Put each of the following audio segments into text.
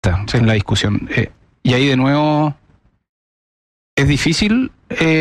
sí, en la discusión. Y ahí de nuevo es difícil,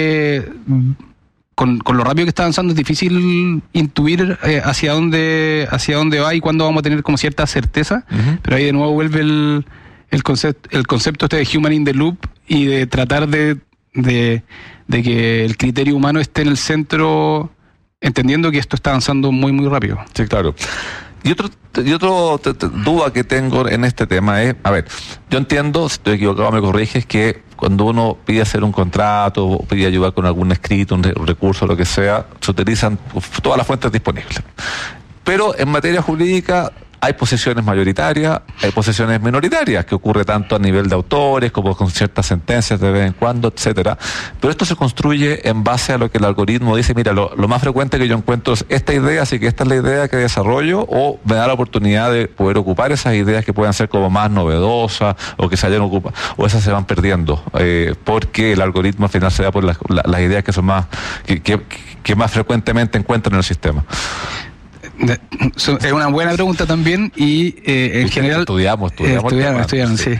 con lo rápido que está avanzando, es difícil intuir hacia dónde va y cuándo vamos a tener como cierta certeza, pero ahí de nuevo vuelve el concepto este de human in the loop y de tratar de que el criterio humano esté en el centro, entendiendo que esto está avanzando muy, muy rápido. Sí, claro. Y otro duda que tengo en este tema es, a ver, yo entiendo, si estoy equivocado me corriges, que cuando uno pide hacer un contrato o pide ayudar con algún escrito, un recurso, lo que sea, se utilizan todas las fuentes disponibles. Pero en materia jurídica hay posiciones mayoritarias, hay posiciones minoritarias, que ocurre tanto a nivel de autores como con ciertas sentencias de vez en cuando, etcétera. Pero esto se construye en base a lo que el algoritmo dice, mira, lo más frecuente que yo encuentro es esta idea, así que esta es la idea que desarrollo, o me da la oportunidad de poder ocupar esas ideas que puedan ser como más novedosas, o que se hayan ocupado, o esas se van perdiendo, porque el algoritmo al final se da por las ideas que son más, que más frecuentemente encuentran en el sistema. Es una buena pregunta también y en general estudiamos, sí.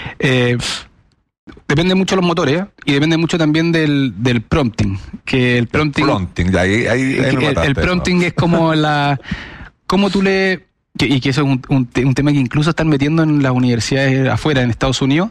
Depende mucho de los motores y depende mucho también del prompting, que el prompting es como cómo tú y que eso es un tema que incluso están metiendo en las universidades afuera, en Estados Unidos,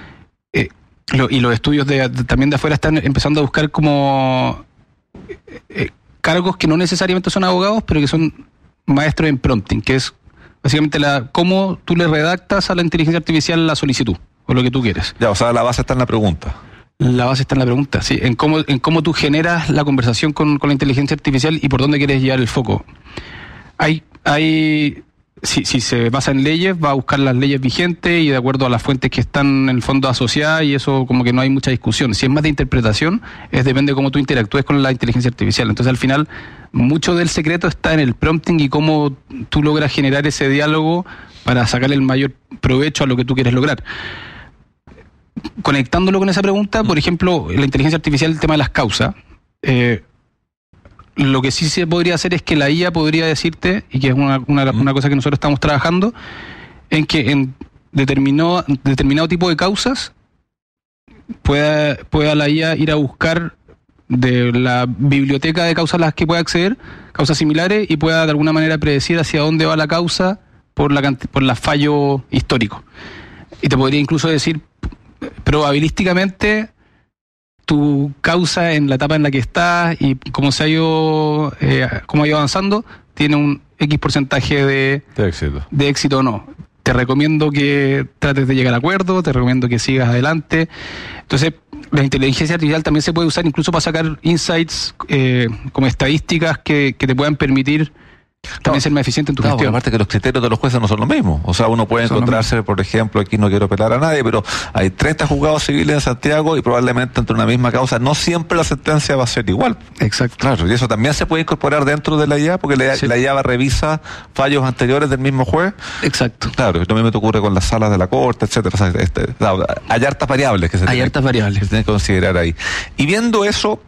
y los estudios también de afuera están empezando a buscar como cargos que no necesariamente son abogados, pero que son maestros en prompting, que es básicamente cómo tú le redactas a la inteligencia artificial la solicitud, o lo que tú quieres. Ya, o sea, la base está en la pregunta. La base está en la pregunta, sí, en cómo tú generas la conversación con la inteligencia artificial y por dónde quieres llevar el foco. Si se basa en leyes, va a buscar las leyes vigentes y de acuerdo a las fuentes que están en el fondo asociadas, y eso como que no hay mucha discusión. Si es más de interpretación, depende de cómo tú interactúes con la inteligencia artificial. Entonces al final, mucho del secreto está en el prompting y cómo tú logras generar ese diálogo para sacarle el mayor provecho a lo que tú quieres lograr. Conectándolo con esa pregunta, por ejemplo, la inteligencia artificial, el tema de las causas, lo que sí se podría hacer es que la IA podría decirte, y que es una cosa que nosotros estamos trabajando, en que en determinado tipo de causas pueda la IA ir a buscar de la biblioteca de causas a las que pueda acceder, causas similares, y pueda de alguna manera predecir hacia dónde va la causa por la fallo histórico. Y te podría incluso decir probabilísticamente tu causa en la etapa en la que estás y cómo ha ido avanzando, tiene un X porcentaje de éxito o no. Te recomiendo que trates de llegar a acuerdo, te recomiendo que sigas adelante. Entonces, la inteligencia artificial también se puede usar incluso para sacar insights como estadísticas que te puedan permitir también ser más eficiente en tu gestión. Aparte que los criterios de los jueces no son los mismos. O sea, uno puede encontrarse, por ejemplo, aquí no quiero pelar a nadie, pero hay 30 juzgados civiles en Santiago y probablemente entre una misma causa no siempre la sentencia va a ser igual. Exacto. Claro, y eso también se puede incorporar dentro de la IA, porque la IA revisa fallos anteriores del mismo juez. Exacto. Claro, lo mismo te ocurre con las salas de la corte, etcétera. Hay hartas variables que se tienen que considerar ahí. Y viendo eso,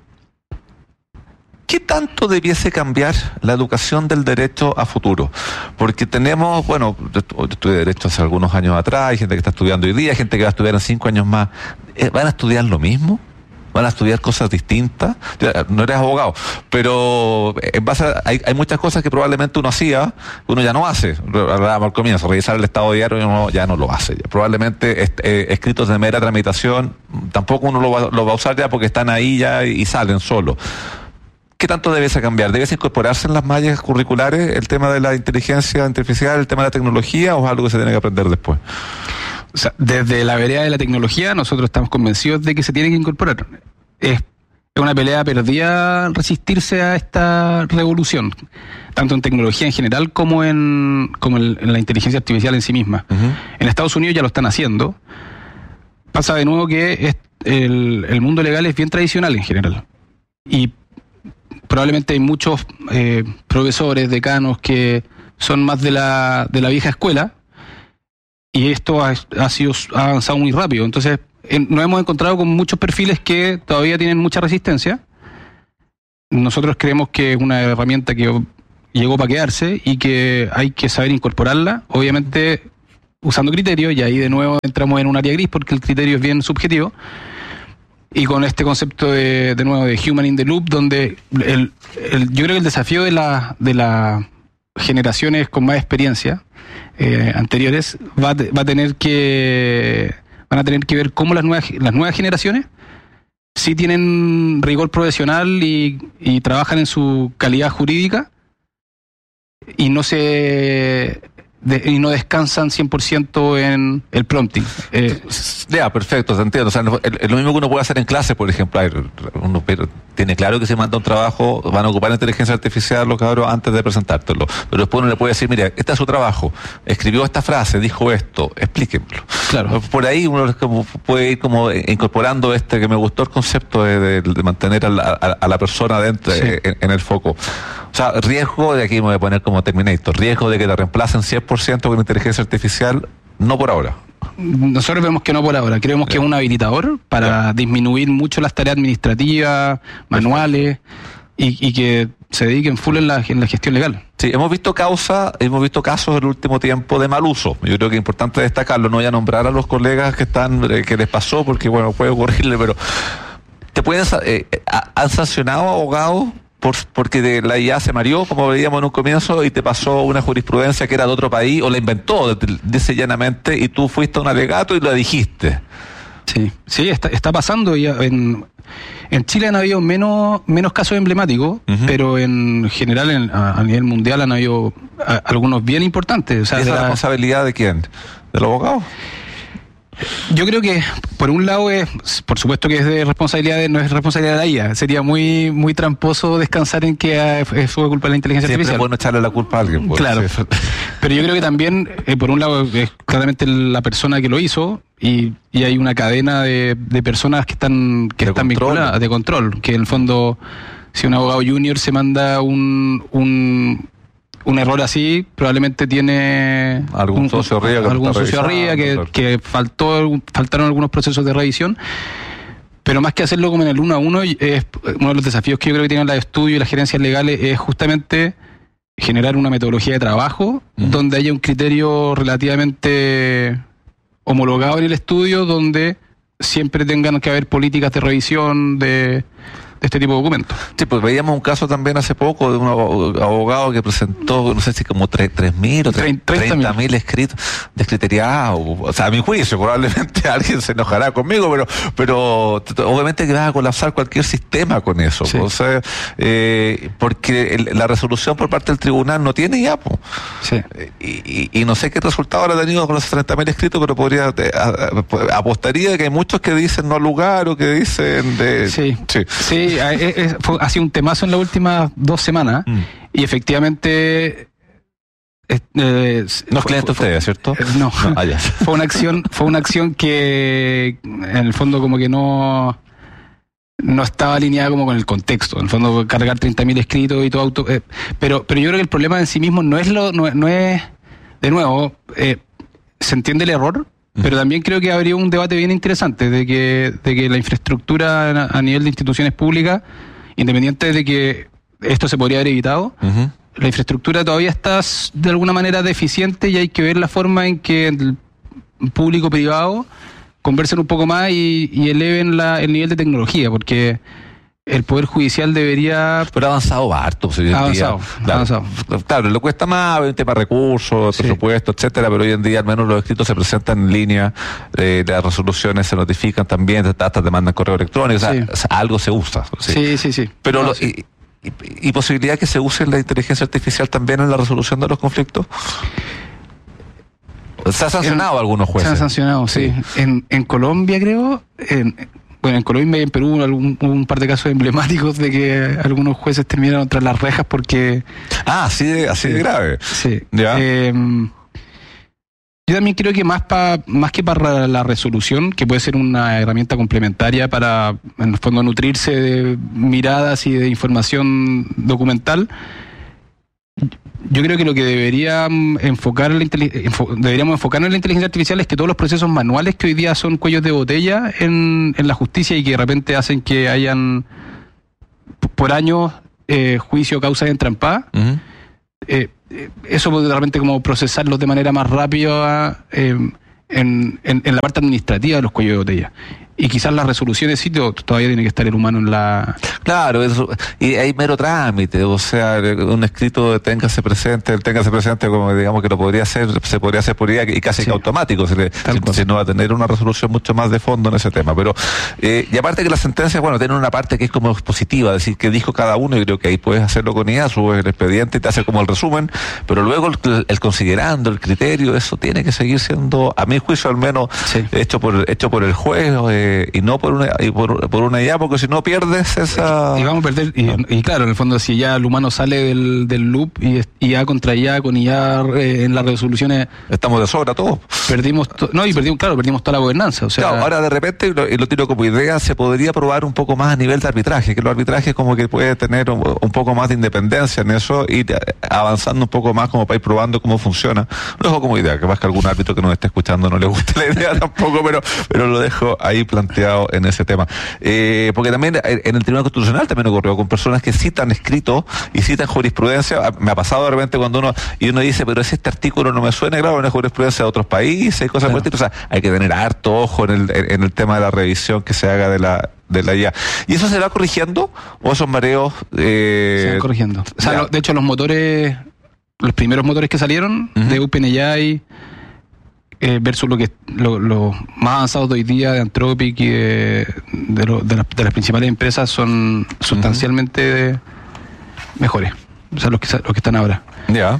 ¿qué tanto debiese cambiar la educación del derecho a futuro? Porque tenemos, yo estudié derecho hace algunos años atrás, hay gente que está estudiando hoy día, hay gente que va a estudiar en 5 años más. ¿Van a estudiar lo mismo? ¿Van a estudiar cosas distintas? No eres abogado, pero en base hay muchas cosas que probablemente uno hacía, uno ya no hace. Hablábamos al comienzo, revisar el estado diario uno ya no lo hace. Probablemente escritos de mera tramitación, tampoco uno lo va a usar ya porque están ahí ya y salen solos. ¿Qué tanto debiese cambiar? ¿Debiese incorporarse en las mallas curriculares el tema de la inteligencia artificial, el tema de la tecnología, o es algo que se tiene que aprender después? O sea, desde la vereda de la tecnología nosotros estamos convencidos de que se tiene que incorporar. Es una pelea perdida resistirse a esta revolución, tanto en tecnología en general como en la inteligencia artificial en sí misma. Uh-huh. En Estados Unidos ya lo están haciendo. Pasa de nuevo que el mundo legal es bien tradicional en general. Y probablemente hay muchos profesores, decanos que son más de la vieja escuela, y esto ha avanzado muy rápido. Entonces, nos hemos encontrado con muchos perfiles que todavía tienen mucha resistencia. Nosotros creemos que es una herramienta que llegó para quedarse y que hay que saber incorporarla. Obviamente, usando criterios, y ahí de nuevo entramos en un área gris porque el criterio es bien subjetivo. Y con este concepto de nuevo de human in the loop, donde yo creo que el desafío de las generaciones con más experiencia anteriores van a tener que ver cómo las nuevas generaciones sí tienen rigor profesional y trabajan en su calidad jurídica y no descansan 100% en el prompting. Perfecto, te entiendo. O sea, es lo mismo que uno puede hacer en clase, por ejemplo. Uno tiene claro que se manda un trabajo, van a ocupar la inteligencia artificial los cabros antes de presentártelo. Pero después uno le puede decir, mira, este es su trabajo, escribió esta frase, dijo esto, explíquenmelo. Claro. Por ahí uno puede ir como incorporando que me gustó el concepto de mantener a la persona dentro, sí, en el foco. O sea, riesgo de aquí me voy a poner como Terminator, riesgo de que te reemplacen 100% con inteligencia artificial, no por ahora. Nosotros vemos que no por ahora, creemos que es un habilitador para disminuir mucho las tareas administrativas, manuales, y que se dediquen full en la gestión legal. Sí, hemos visto casos en el último tiempo de mal uso. Yo creo que es importante destacarlo, no voy a nombrar a los colegas que les pasó, porque bueno, puede ocurrirle, pero ¿han sancionado abogados porque de la IA se mareó, como veíamos en un comienzo, y te pasó una jurisprudencia que era de otro país, o la inventó, dice llanamente, y tú fuiste a un alegato y lo dijiste? Sí, está pasando. Y en Chile han habido menos casos emblemáticos, pero en general a nivel mundial han habido algunos bien importantes. O sea, ¿y esa responsabilidad de quién? ¿Del abogado? Yo creo que, por un lado, por supuesto que no es responsabilidad de la IA. Sería muy muy tramposo descansar en que fue culpa de la inteligencia artificial. Siempre es bueno echarle la culpa a alguien. Claro. Sí. Pero yo creo que también, por un lado, es claramente la persona que lo hizo, y hay una cadena de personas que están vinculadas, de control, que en el fondo, si un abogado junior se manda un error así, probablemente tiene algún socio arriba que faltaron algunos procesos de revisión. Pero más que hacerlo como en el 1 a 1, es uno de los desafíos que yo creo que tienen los estudios y las gerencias legales, es justamente generar una metodología de trabajo donde haya un criterio relativamente homologado en el estudio, donde siempre tengan que haber políticas de revisión de este tipo de documentos. Sí, pues veíamos un caso también hace poco de un abogado que presentó, no sé si como 3.000 o 30.000 escritos descriteriados. O sea, a mi juicio, probablemente alguien se enojará conmigo, pero obviamente que va a colapsar cualquier sistema con eso. Sí. O sea, porque la resolución por parte del tribunal no tiene ya. Sí. Y no sé qué resultado habrá tenido con los 30.000 escritos, pero apostaría que hay muchos que dicen no al lugar o que dicen de... Sí. Ha sido un temazo en las últimas 2 semanas, y efectivamente no es cliente ustedes, ¿cierto? No. Fue una acción que en el fondo como que no estaba alineada como con el contexto. En el fondo, cargar 30.000 escritos y todo pero yo creo que el problema en sí mismo no es de nuevo, se entiende el error. Pero también creo que habría un debate bien interesante de que la infraestructura a nivel de instituciones públicas, independiente de que esto se podría haber evitado, la infraestructura todavía está de alguna manera deficiente, y hay que ver la forma en que el público-privado conversen un poco más y eleven el nivel de tecnología, porque el Poder Judicial debería... Pero ha avanzado harto. Avanzado. Claro, le cuesta más, hay un tema de recursos, presupuesto, etcétera, pero hoy en día al menos los escritos se presentan en línea, las resoluciones se notifican también, hasta te mandan correo electrónico, o sea, algo se usa. Sí. Pero ¿y posibilidad que se use la inteligencia artificial también en la resolución de los conflictos? ¿Se ha sancionado algunos jueces? Se han sancionado, sí. En Colombia, creo... en Colombia y en Perú un par de casos emblemáticos de que algunos jueces terminaron tras las rejas porque... así de grave. Sí. ¿Ya? Yo también creo que más que para la resolución, que puede ser una herramienta complementaria para, en el fondo, nutrirse de miradas y de información documental, yo creo que lo que deberíamos enfocarnos en la inteligencia artificial es que todos los procesos manuales que hoy día son cuellos de botella en la justicia, y que de repente hacen que hayan por años juicio, causas entrampadas, eso puede realmente como procesarlos de manera más rápida en la parte administrativa de los cuellos de botella. Y quizás las resoluciones sí todavía tiene que estar el humano en la... Claro, y hay mero trámite, o sea, un escrito de téngase presente como digamos que se podría hacer por IA y casi que automático, si no va a tener una resolución mucho más de fondo en ese tema. Pero, y aparte que las sentencias, bueno, tienen una parte que es como expositiva, es decir, que dijo cada uno, y creo que ahí puedes hacerlo con IA, subes el expediente y te hace como el resumen, pero luego el considerando, el criterio, eso tiene que seguir siendo, a mi juicio al menos, hecho por el juez, y no por una IA, porque si no pierdes esa... Y vamos a perder, y claro, en el fondo si ya el humano sale del loop y IA contra IA con IA en las resoluciones... Estamos de sobra todos. Perdimos toda la gobernanza. O sea, claro, ahora de repente, y lo tiro como idea, se podría probar un poco más a nivel de arbitraje, que los arbitrajes como que puede tener un poco más de independencia en eso, y avanzando un poco más como para ir probando cómo funciona. Lo dejo como idea, que más que algún árbitro que nos esté escuchando no le guste la idea tampoco, pero lo dejo ahí planteado en ese tema. Porque también en el Tribunal Constitucional también ocurrió con personas que citan escritos y citan jurisprudencia. Me ha pasado de repente cuando uno dice, pero este artículo no me suena, claro, una jurisprudencia de otros países y cosas por el estilo. O sea, hay que tener harto ojo en el tema de la revisión que se haga de la IA. ¿Y eso se va corrigiendo o esos mareos? Se van corrigiendo. O sea, de hecho, los primeros motores que salieron de OpenAI versus lo más avanzados de hoy día de Anthropic y de las principales empresas son sustancialmente mejores. O sea, los que están ahora. Ya.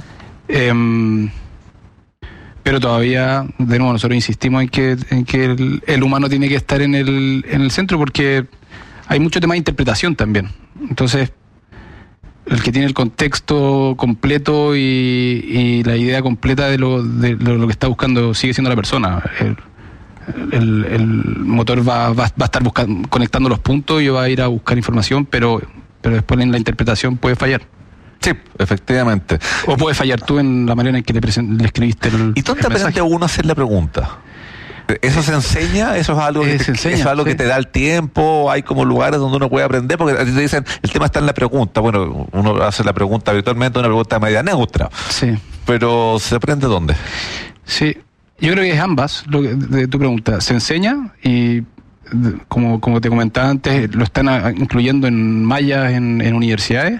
Pero todavía, de nuevo, nosotros insistimos en que el humano tiene que estar en el centro, porque hay mucho tema de interpretación también. Entonces, el que tiene el contexto completo y la idea completa de lo que está buscando sigue siendo la persona. El motor va a estar conectando los puntos y va a ir a buscar información, pero después en la interpretación puede fallar. Sí, efectivamente. O puede fallar tú en la manera en que le escribiste el ¿Y dónde aprende uno a hacer la pregunta? ¿Eso se enseña? ¿Eso es algo que te da el tiempo? ¿Hay como lugares donde uno puede aprender? Porque a ti te dicen, el tema está en la pregunta. Bueno, uno hace la pregunta habitualmente, una pregunta media neutra. Sí. Pero ¿se aprende dónde? Sí, yo creo que es ambas, de tu pregunta. Se enseña y, como te comentaba antes, lo están incluyendo en mallas en universidades.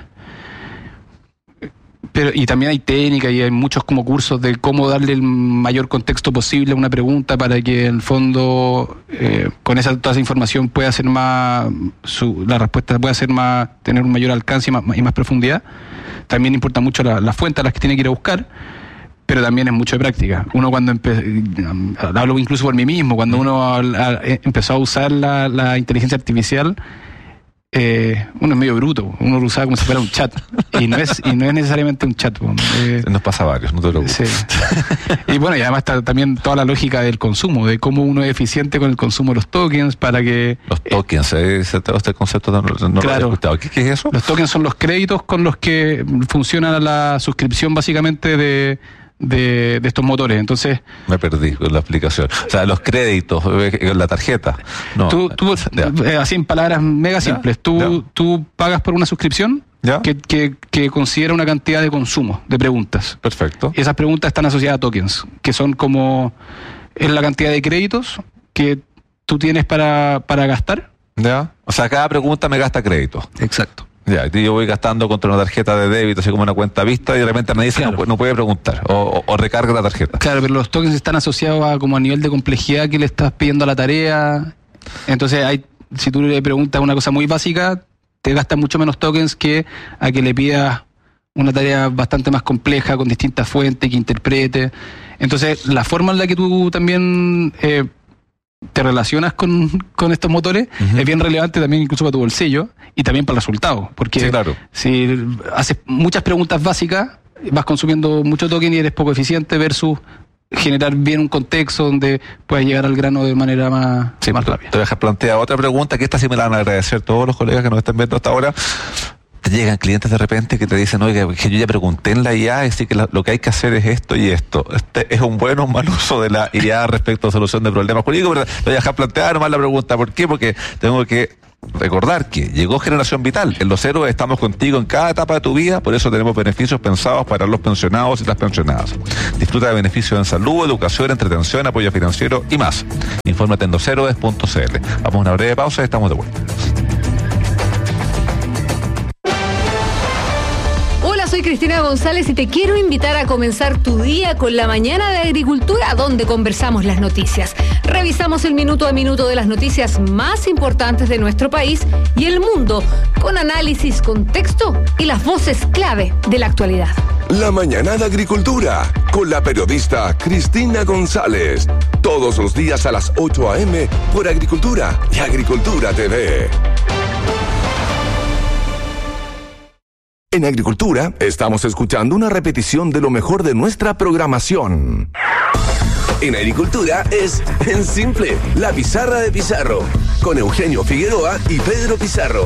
Y también hay técnica y hay muchos como cursos de cómo darle el mayor contexto posible a una pregunta para que en el fondo con toda esa información pueda ser la respuesta pueda ser tener un mayor alcance y más profundidad. También importa mucho la fuente a las que tiene que ir a buscar, pero también es mucho de práctica. Uno cuando hablo incluso por mí mismo, cuando uno empezó a usar la inteligencia artificial, uno es medio bruto, uno lo usaba como si fuera un chat y no es necesariamente un chat. Nos pasa a varios, no te preocupes. Sí. Y bueno, y además está también toda la lógica del consumo, de cómo uno es eficiente con el consumo de los tokens para que... Los tokens, este concepto no lo he escuchado. ¿Qué es eso? Los tokens son los créditos con los que funciona la suscripción básicamente de estos motores. Entonces me perdí con la explicación. O sea, los créditos, la tarjeta. No. Tú así en palabras mega simples, tú pagas por una suscripción que considera una cantidad de consumo, de preguntas. Perfecto. Y esas preguntas están asociadas a tokens, que son es la cantidad de créditos que tú tienes para gastar. Ya. O sea, cada pregunta me gasta crédito. Exacto. Ya, yo voy gastando contra una tarjeta de débito, así como una cuenta vista, y de repente me dice no puede preguntar, o recarga la tarjeta. Claro, pero los tokens están asociados a nivel de complejidad que le estás pidiendo a la tarea. Entonces, si tú le preguntas una cosa muy básica, te gastan mucho menos tokens que a que le pidas una tarea bastante más compleja, con distintas fuentes, que interprete. Entonces, la forma en la que tú también te relacionas con estos motores es bien relevante también incluso para tu bolsillo y también para el resultado, porque si haces muchas preguntas básicas vas consumiendo mucho token y eres poco eficiente versus generar bien un contexto donde puedas llegar al grano de manera más rápida. Te voy a dejar plantear otra pregunta, que esta sí me la van a agradecer todos los colegas que nos están viendo hasta ahora. Te llegan clientes de repente que te dicen, oiga, que yo ya pregunté en la IA, decir que lo que hay que hacer es esto y esto. ¿Es un buen o un mal uso de la IA respecto a solución de problemas jurídicos? Pero te voy a dejar plantear nomás la pregunta. ¿Por qué? Porque tengo que recordar que llegó Generación Vital. En Los Héroes estamos contigo en cada etapa de tu vida, por eso tenemos beneficios pensados para los pensionados y las pensionadas. Disfruta de beneficios en salud, educación, entretención, apoyo financiero y más. Infórmate en loshéroes.cl. Vamos a una breve pausa y estamos de vuelta. Soy Cristina González y te quiero invitar a comenzar tu día con la mañana de agricultura, donde conversamos las noticias. Revisamos el minuto a minuto de las noticias más importantes de nuestro país y el mundo, con análisis, contexto y las voces clave de la actualidad. La mañana de agricultura, con la periodista Cristina González. Todos los días a las 8 a.m. por Agricultura y Agricultura TV. En Agricultura, estamos escuchando una repetición de lo mejor de nuestra programación. En Agricultura es en simple, la pizarra de Pizarro, con Eugenio Figueroa y Pedro Pizarro.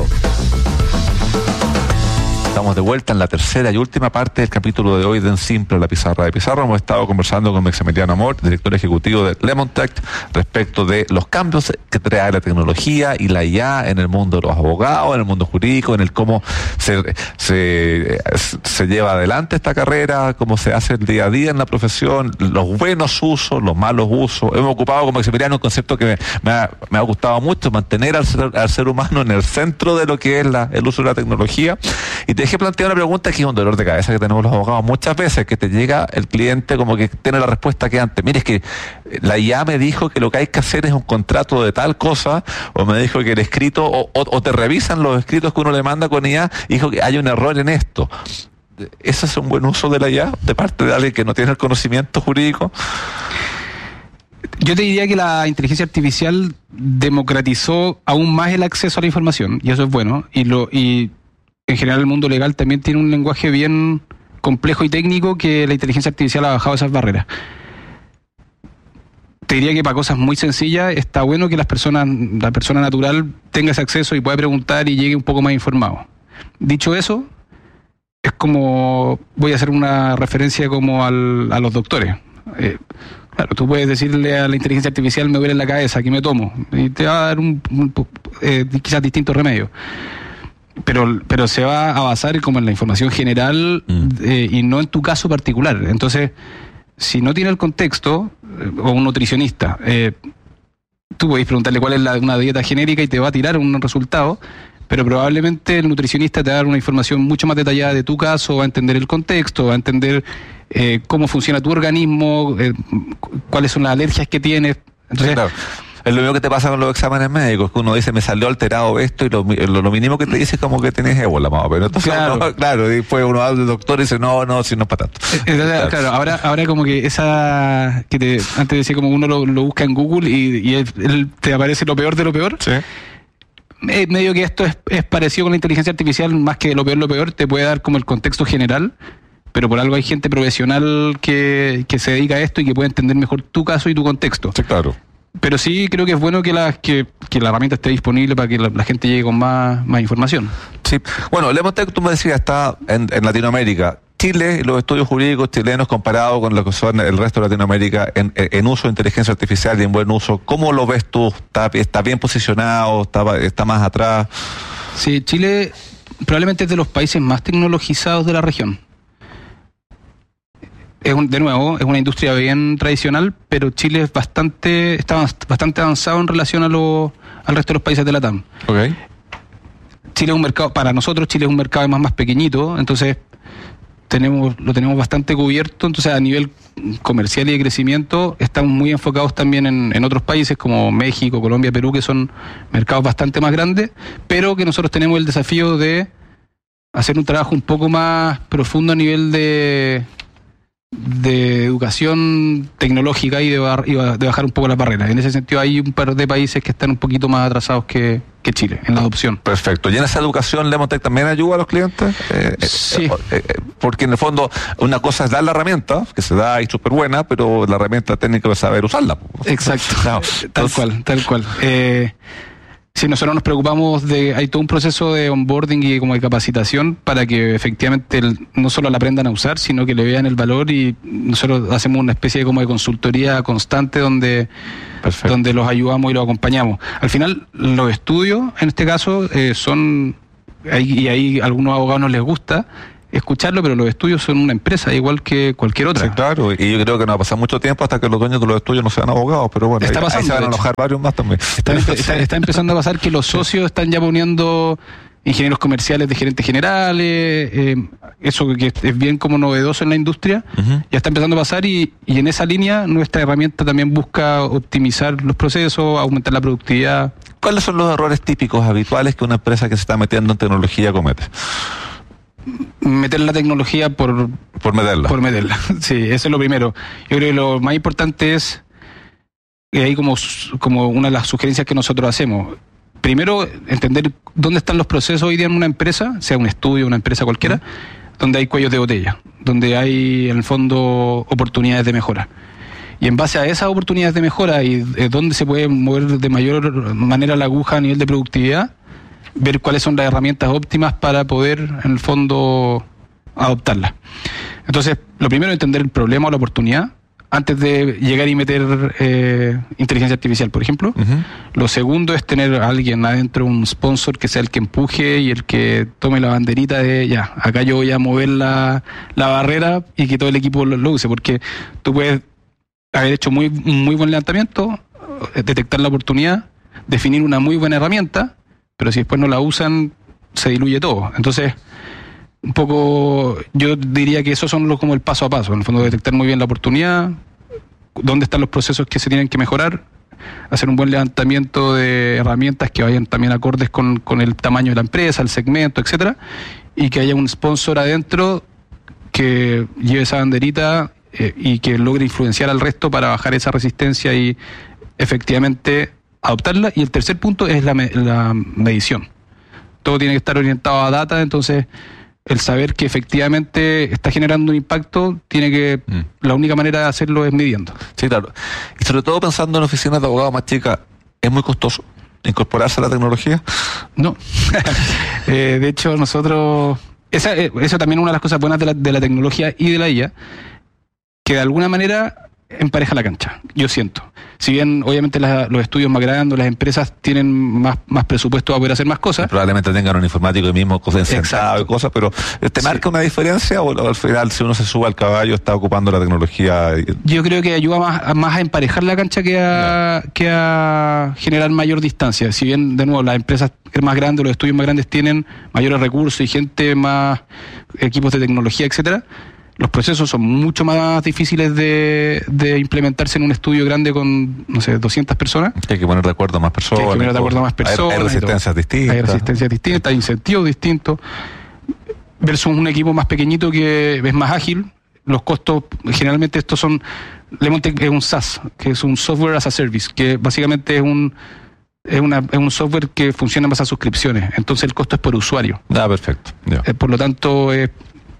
Estamos de vuelta en la tercera y última parte del capítulo de hoy de En Simple, la pizarra de Pizarro. Hemos estado conversando con Maximiliano Amor, director ejecutivo de Lemontech, respecto de los cambios que trae la tecnología y la IA en el mundo de los abogados, en el mundo jurídico, en el cómo se lleva adelante esta carrera, cómo se hace el día a día en la profesión, los buenos usos, los malos usos. Hemos ocupado con Maximiliano un concepto que me ha gustado mucho, mantener al ser humano en el centro de lo que es el uso de la tecnología. Y te dejé plantear una pregunta que es un dolor de cabeza que tenemos los abogados muchas veces, que te llega el cliente como que tiene la respuesta que antes. Mire, es que la IA me dijo que lo que hay que hacer es un contrato de tal cosa, o me dijo que el escrito, o te revisan los escritos que uno le manda con IA y dijo que hay un error en esto. ¿Ese es un buen uso de la IA de parte de alguien que no tiene el conocimiento jurídico? Yo te diría que la inteligencia artificial democratizó aún más el acceso a la información, y eso es bueno, y en general el mundo legal también tiene un lenguaje bien complejo y técnico que la inteligencia artificial ha bajado esas barreras. Te diría que para cosas muy sencillas está bueno que la persona natural tenga ese acceso y pueda preguntar y llegue un poco más informado. Dicho eso, es como, voy a hacer una referencia como a los doctores. Claro, tú puedes decirle a la inteligencia artificial, me duele la cabeza, ¿qué me tomo? Y te va a dar quizás distintos remedios. Pero se va a basar como en la información general y no en tu caso particular. Entonces, si no tiene el contexto, o un nutricionista, tú podés preguntarle cuál es una dieta genérica y te va a tirar un resultado, pero probablemente el nutricionista te va a dar una información mucho más detallada de tu caso, va a entender el contexto, va a entender cómo funciona tu organismo, cuáles son las alergias que tienes. Entonces, claro. Es lo mismo que te pasa con los exámenes médicos, que uno dice, me salió alterado esto, y lo mínimo que te dice es como que tenés ébola, más o menos. Entonces, claro, y después uno va al doctor y dice, no, si no es para tanto. Claro, ahora como que esa, antes decía como uno lo busca en Google y él te aparece lo peor de lo peor. Sí. Medio que esto es parecido con la inteligencia artificial, más que lo peor, te puede dar como el contexto general, pero por algo hay gente profesional que se dedica a esto y que puede entender mejor tu caso y tu contexto. Sí, claro. Pero sí creo que es bueno que la herramienta esté disponible para que la gente llegue con más información. Sí. Bueno, Lemontech, tú me decías, está en Latinoamérica. Chile, los estudios jurídicos chilenos comparados con lo que son el resto de Latinoamérica en uso de inteligencia artificial y en buen uso, ¿cómo lo ves tú? ¿Está bien posicionado? ¿Está más atrás? Sí, Chile probablemente es de los países más tecnologizados de la región. Es una industria bien tradicional, pero Chile está bastante avanzado en relación al resto de los países de la TAM. Okay. Chile es un mercado, para nosotros Chile es un mercado más pequeñito, entonces lo tenemos bastante cubierto. Entonces a nivel comercial y de crecimiento estamos muy enfocados también en otros países como México, Colombia, Perú, que son mercados bastante más grandes, pero que nosotros tenemos el desafío de hacer un trabajo un poco más profundo a nivel de educación tecnológica y de bajar un poco las barreras. En ese sentido hay un par de países que están un poquito más atrasados que Chile en la adopción. Perfecto. ¿Y en esa educación Lemontech también ayuda a los clientes? Sí. Porque en el fondo una cosa es dar la herramienta, que se da y súper buena, pero la herramienta técnica es saber usarla. Exacto. No, tal cual. Sí, nosotros nos preocupamos hay todo un proceso de onboarding y como de capacitación para que efectivamente no solo la aprendan a usar, sino que le vean el valor, y nosotros hacemos una especie de como de consultoría constante donde los ayudamos y los acompañamos. Al final, los estudios, en este caso, y ahí a algunos abogados no les gusta escucharlo, pero los estudios son una empresa igual que cualquier otra. Sí, claro, y yo creo que no va a pasar mucho tiempo hasta que los dueños de los estudios no sean abogados, pero bueno, ahí se van a enojar varios más también. Está empezando a pasar que los socios están ya poniendo ingenieros comerciales de gerentes generales, eso que es bien como novedoso en la industria, ya está empezando a pasar, y en esa línea nuestra herramienta también busca optimizar los procesos, aumentar la productividad. ¿Cuáles son los errores típicos habituales que una empresa que se está metiendo en tecnología comete? Meter la tecnología por meterla. Por meterla, sí, eso es lo primero. Yo creo que lo más importante es, ahí como una de las sugerencias que nosotros hacemos, primero entender dónde están los procesos hoy día en una empresa, sea un estudio, una empresa cualquiera, donde hay cuellos de botella, donde hay en el fondo oportunidades de mejora. Y en base a esas oportunidades de mejora y dónde se puede mover de mayor manera la aguja a nivel de productividad, ver cuáles son las herramientas óptimas para poder, en el fondo, adoptarlas. Entonces, lo primero es entender el problema o la oportunidad antes de llegar y meter inteligencia artificial, por ejemplo. Lo segundo es tener a alguien adentro, un sponsor que sea el que empuje y el que tome la banderita de ya, acá yo voy a mover la barrera, y que todo el equipo lo use, porque tú puedes haber hecho un muy buen levantamiento, detectar la oportunidad, definir una muy buena herramienta, pero si después no la usan, se diluye todo. Entonces, un poco, yo diría que esos son como el paso a paso. En el fondo, detectar muy bien la oportunidad, dónde están los procesos que se tienen que mejorar, hacer un buen levantamiento de herramientas que vayan también acordes con el tamaño de la empresa, el segmento, etcétera, y que haya un sponsor adentro que lleve esa banderita y que logre influenciar al resto para bajar esa resistencia y efectivamente adoptarla. Y el tercer punto es la medición. Todo tiene que estar orientado a data, entonces el saber que efectivamente está generando un impacto, tiene que la única manera de hacerlo es midiendo. Sí, claro. Y sobre todo pensando en oficinas de abogados más chicas, ¿es muy costoso incorporarse a la tecnología? No. De hecho, nosotros... Eso también es una de las cosas buenas de la tecnología y de la IA, que de alguna manera empareja la cancha, yo siento. Si bien obviamente los estudios más grandes, las empresas tienen más presupuesto para poder hacer más cosas. Probablemente tengan un informático mismo sentado y cosas, pero ¿te marca una diferencia o al final si uno se sube al caballo está ocupando la tecnología? Yo creo que ayuda más a emparejar la cancha que a generar mayor distancia. Si bien, de nuevo, las empresas más grandes, los estudios más grandes tienen mayores recursos y gente más, equipos de tecnología, etcétera, los procesos son mucho más difíciles de implementarse en un estudio grande con, 200 personas. Hay que poner de acuerdo a más personas. Hay resistencias distintas. Hay incentivos distintos. Versus un equipo más pequeñito que es más ágil. Los costos, generalmente estos son... Lemontec es un SaaS, que es un Software as a Service, que básicamente es un software que funciona en base a suscripciones. Entonces el costo es por usuario. Perfecto. Por lo tanto, es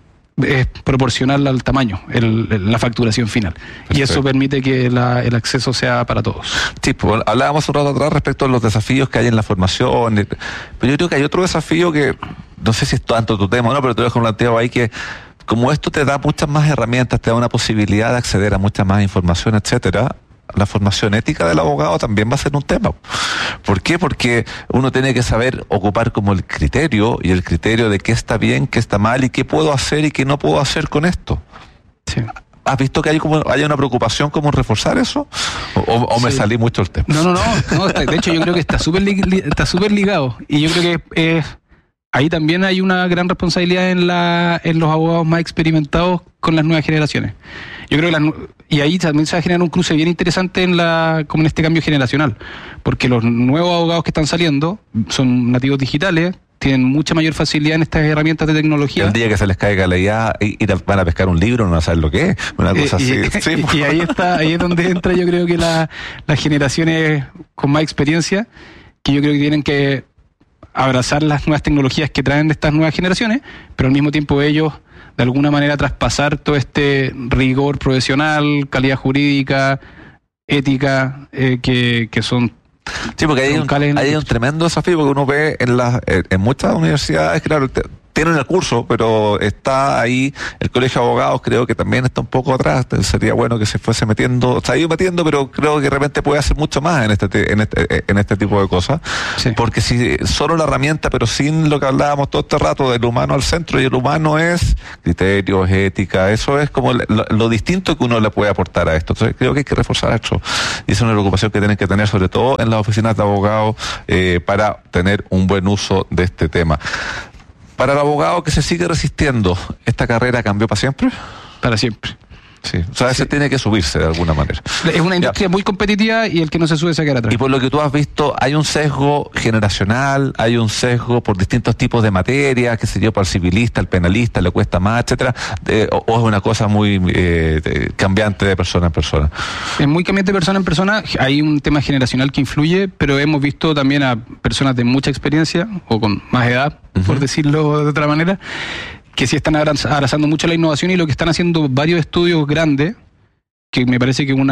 proporcional al tamaño, la facturación final. Perfecto. Y eso permite que el acceso sea para todos. Sí, pues hablábamos un rato atrás respecto a los desafíos que hay en la formación, pero yo creo que hay otro desafío que, no sé si es tanto tu tema o no, pero te dejo planteado ahí, que como esto te da muchas más herramientas, te da una posibilidad de acceder a mucha más información, etcétera, la formación ética del abogado también va a ser un tema. ¿Por qué? Porque uno tiene que saber ocupar como el criterio de qué está bien, qué está mal y qué puedo hacer y qué no puedo hacer con esto. Sí. ¿Has visto que hay una preocupación como reforzar eso? ¿O me salí mucho el tema? No, de hecho yo creo que está súper ligado. Y yo creo que ahí también hay una gran responsabilidad en los abogados más experimentados con las nuevas generaciones. Yo creo que y ahí también se va a generar un cruce bien interesante como en este cambio generacional, porque los nuevos abogados que están saliendo son nativos digitales, tienen mucha mayor facilidad en estas herramientas de tecnología. El día que se les caiga la IA y van a pescar un libro, no van a saber lo que es, una cosa así. Y ahí es donde entra, yo creo que las generaciones con más experiencia, que yo creo que tienen que abrazar las nuevas tecnologías que traen estas nuevas generaciones, pero al mismo tiempo ellos de alguna manera traspasar todo este rigor profesional, calidad jurídica, ética, que son Sí, porque hay un tremendo desafío, porque uno ve en muchas universidades, claro, tienen el curso, pero está ahí el Colegio de Abogados, creo que también está un poco atrás. Sería bueno que se fuese metiendo, se ha ido metiendo, pero creo que de repente puede hacer mucho más en este tipo de cosas. Sí. Porque si solo la herramienta, pero sin lo que hablábamos todo este rato del humano al centro, y el humano es criterios, ética, eso es como lo distinto que uno le puede aportar a esto. Entonces creo que hay que reforzar eso. Y esa es una preocupación que tienen que tener, sobre todo en las oficinas de abogados, para tener un buen uso de este tema. Para el abogado que se sigue resistiendo, ¿esta carrera cambió para siempre? Para siempre. Sí, o sea, ese tiene que subirse de alguna manera. Es una industria muy competitiva y el que no se sube se queda atrás. Y por lo que tú has visto, ¿hay un sesgo generacional? ¿Hay un sesgo por distintos tipos de materias? ¿Qué sé yo, para el civilista, el penalista, le cuesta más, etcétera? ¿O es una cosa muy cambiante de persona en persona? Es muy cambiante de persona en persona. Hay un tema generacional que influye, pero hemos visto también a personas de mucha experiencia o con más edad, por decirlo de otra manera, que sí están abrazando mucho la innovación, y lo que están haciendo varios estudios grandes, que me parece que es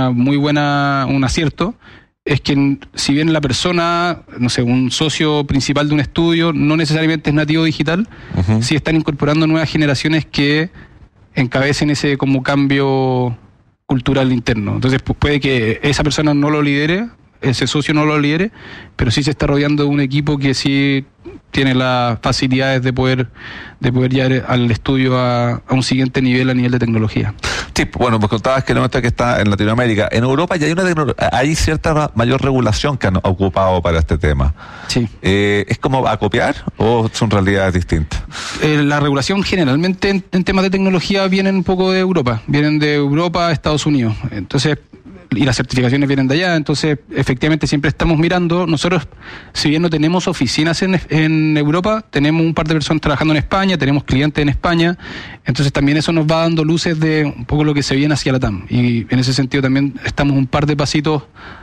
un acierto, es que si bien la persona, no sé, un socio principal de un estudio no necesariamente es nativo digital, sí están incorporando nuevas generaciones que encabecen ese como cambio cultural interno. Entonces puede que esa persona no lo lidere, ese socio no lo lidere, pero sí se está rodeando de un equipo que sí tiene las facilidades de poder llevar al estudio a un siguiente nivel a nivel de tecnología. Sí, bueno, pues contabas que la nuestra que está en Latinoamérica. En Europa ya hay cierta mayor regulación que han ocupado para este tema. Sí. ¿Es como a copiar o son realidades distintas? La regulación generalmente en temas de tecnología vienen un poco de Europa, vienen de Europa a Estados Unidos. Entonces, y las certificaciones vienen de allá, entonces efectivamente siempre estamos mirando. Nosotros, si bien no tenemos oficinas en Europa, tenemos un par de personas trabajando en España, tenemos clientes en España, entonces también eso nos va dando luces de un poco lo que se viene hacia la TAM, y en ese sentido también estamos un par de pasitos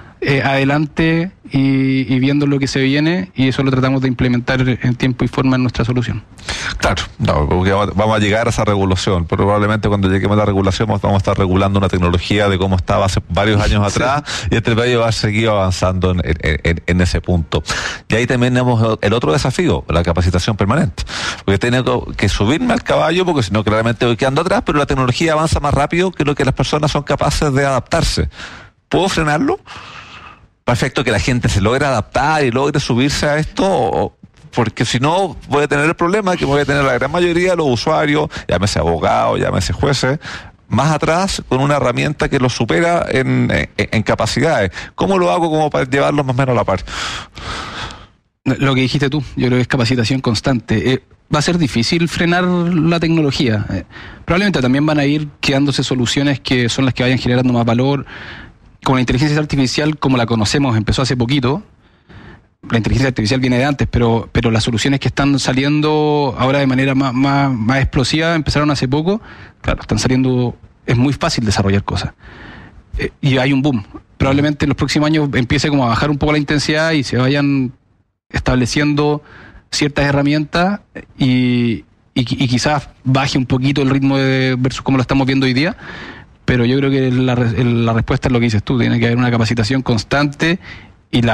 adelante y viendo lo que se viene, y eso lo tratamos de implementar en tiempo y forma en nuestra solución. Claro, no, porque vamos a llegar a esa regulación. Probablemente cuando lleguemos a la regulación vamos a estar regulando una tecnología de cómo estaba hace varios años atrás, y este país va a seguir avanzando en ese punto. Y ahí también tenemos el otro desafío, la capacitación permanente. Porque tengo que subirme al caballo, porque si no claramente voy quedando atrás, pero la tecnología avanza más rápido que lo que las personas son capaces de adaptarse. ¿Puedo frenarlo? Perfecto, que la gente se logre adaptar y logre subirse a esto, porque si no voy a tener el problema que voy a tener la gran mayoría de los usuarios, llámese abogados, llámese jueces, más atrás con una herramienta que los supera en capacidades. ¿Cómo lo hago como para llevarlos más o menos a la par? Lo que dijiste tú, yo creo que es capacitación constante. Va a ser difícil frenar la tecnología. Probablemente también van a ir quedándose soluciones que son las que vayan generando más valor. Con la inteligencia artificial, como la conocemos, empezó hace poquito. La inteligencia artificial viene de antes, pero las soluciones que están saliendo ahora de manera más explosiva empezaron hace poco. Claro, están saliendo, es muy fácil desarrollar cosas. Y hay un boom. Probablemente en los próximos años empiece como a bajar un poco la intensidad y se vayan estableciendo ciertas herramientas y quizás baje un poquito el ritmo versus como lo estamos viendo hoy día. Pero yo creo que la respuesta es lo que dices tú, tiene que haber una capacitación constante, y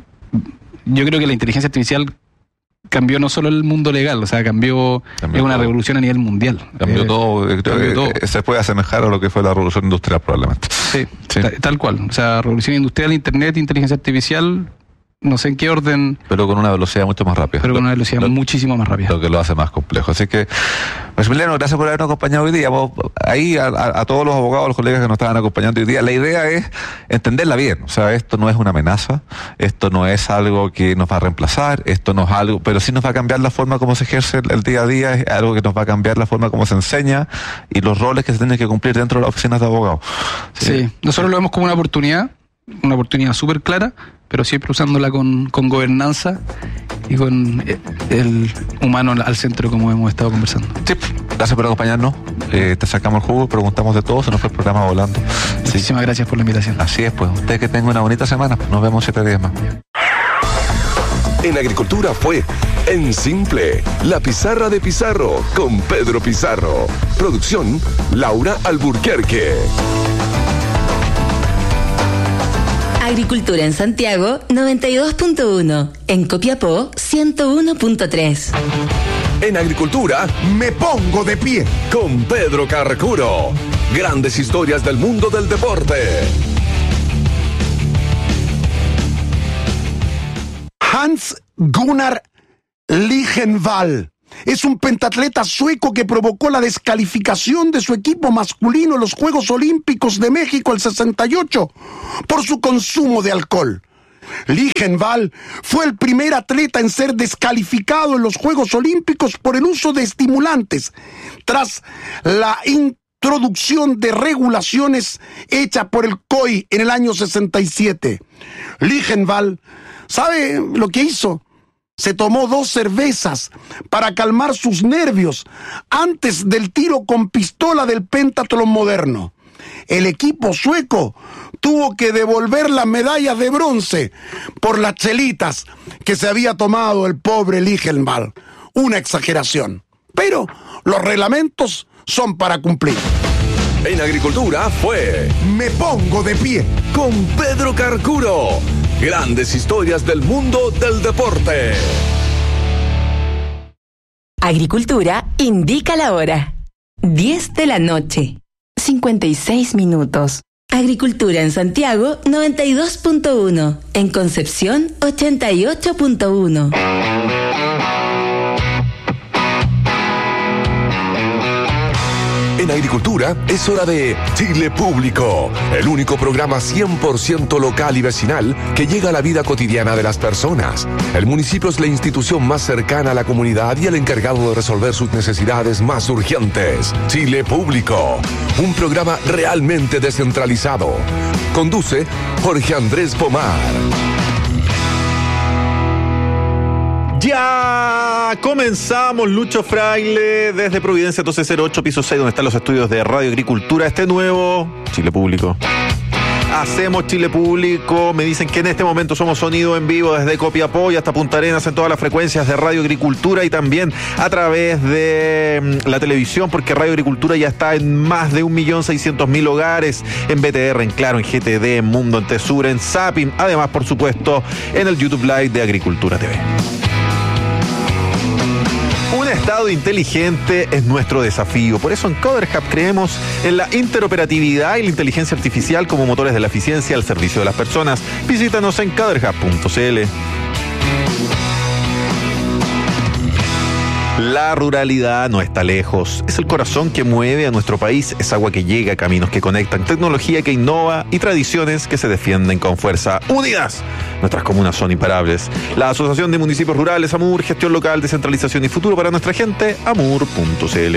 yo creo que la inteligencia artificial cambió no solo el mundo legal, o sea, cambió es una revolución a nivel mundial. Cambió todo, todo. Se puede asemejar a lo que fue la revolución industrial probablemente. Sí. Tal cual, o sea, revolución industrial, internet, inteligencia artificial, no sé en qué orden. Pero con una velocidad mucho más rápida. Pero con una velocidad muchísimo más rápida. Lo que lo hace más complejo. Así que, Maximiliano, gracias por habernos acompañado hoy día. Ahí a todos los abogados, los colegas que nos estaban acompañando hoy día, la idea es entenderla bien. O sea, esto no es una amenaza, esto no es algo que nos va a reemplazar, esto no es algo, pero sí nos va a cambiar la forma como se ejerce el día a día, es algo que nos va a cambiar la forma como se enseña y los roles que se tienen que cumplir dentro de las oficinas de abogados. Sí, nosotros lo vemos como una oportunidad súper clara, pero siempre usándola con gobernanza y con el humano al centro, como hemos estado conversando. Sí, gracias por acompañarnos. Te sacamos el jugo, preguntamos de todo, se nos fue el programa volando. Muchísimas gracias por la invitación. Así es, pues. Usted que tenga una bonita semana. Nos vemos 7 días más. En Agricultura fue En Simple, la pizarra de Pizarro con Pedro Pizarro. Producción, Laura Alburquerque. Agricultura en Santiago 92.1, en Copiapó 101.3. En Agricultura me pongo de pie con Pedro Carcuro. Grandes historias del mundo del deporte. Hans Gunnar Ligenvall es un pentatleta sueco que provocó la descalificación de su equipo masculino en los Juegos Olímpicos de México el 68 por su consumo de alcohol. Ligenvall fue el primer atleta en ser descalificado en los Juegos Olímpicos por el uso de estimulantes, tras la introducción de regulaciones hechas por el COI en el año 67. Ligenvall, ¿sabe lo que hizo? Se tomó 2 cervezas para calmar sus nervios antes del tiro con pistola del pentatlón moderno. El equipo sueco tuvo que devolver las medallas de bronce por las chelitas que se había tomado el pobre Ligenvall. Una exageración. Pero los reglamentos son para cumplir. En Agricultura fue Me pongo de pie con Pedro Carcuro. Grandes historias del mundo del deporte. Agricultura indica la hora. 10 de la noche. 56 minutos. Agricultura en Santiago 92.1. En Concepción 88.1. En Agricultura es hora de Chile Público, el único programa 100% local y vecinal que llega a la vida cotidiana de las personas. El municipio es la institución más cercana a la comunidad y el encargado de resolver sus necesidades más urgentes. Chile Público, un programa realmente descentralizado. Conduce Jorge Andrés Pomar. Ya comenzamos, Lucho Fraile, desde Providencia 1208, piso 6, donde están los estudios de Radio Agricultura. Este nuevo Chile Público. Hacemos Chile Público. Me dicen que en este momento somos sonido en vivo desde Copiapó y hasta Punta Arenas en todas las frecuencias de Radio Agricultura y también a través de la televisión, porque Radio Agricultura ya está en más de 1.600.000 hogares, en BTR, en Claro, en GTD, en Mundo, en Tesur, en Zapping, además, por supuesto, en el YouTube Live de Agricultura TV. Un estado inteligente es nuestro desafío. Por eso en Coder Hub creemos en la interoperatividad y la inteligencia artificial como motores de la eficiencia al servicio de las personas. Visítanos en coderhub.cl. La ruralidad no está lejos. Es el corazón que mueve a nuestro país. Es agua que llega, caminos que conectan, tecnología que innova y tradiciones que se defienden con fuerza. Unidas, nuestras comunas son imparables. La Asociación de Municipios Rurales, AMUR, gestión local, descentralización y futuro para nuestra gente, amur.cl.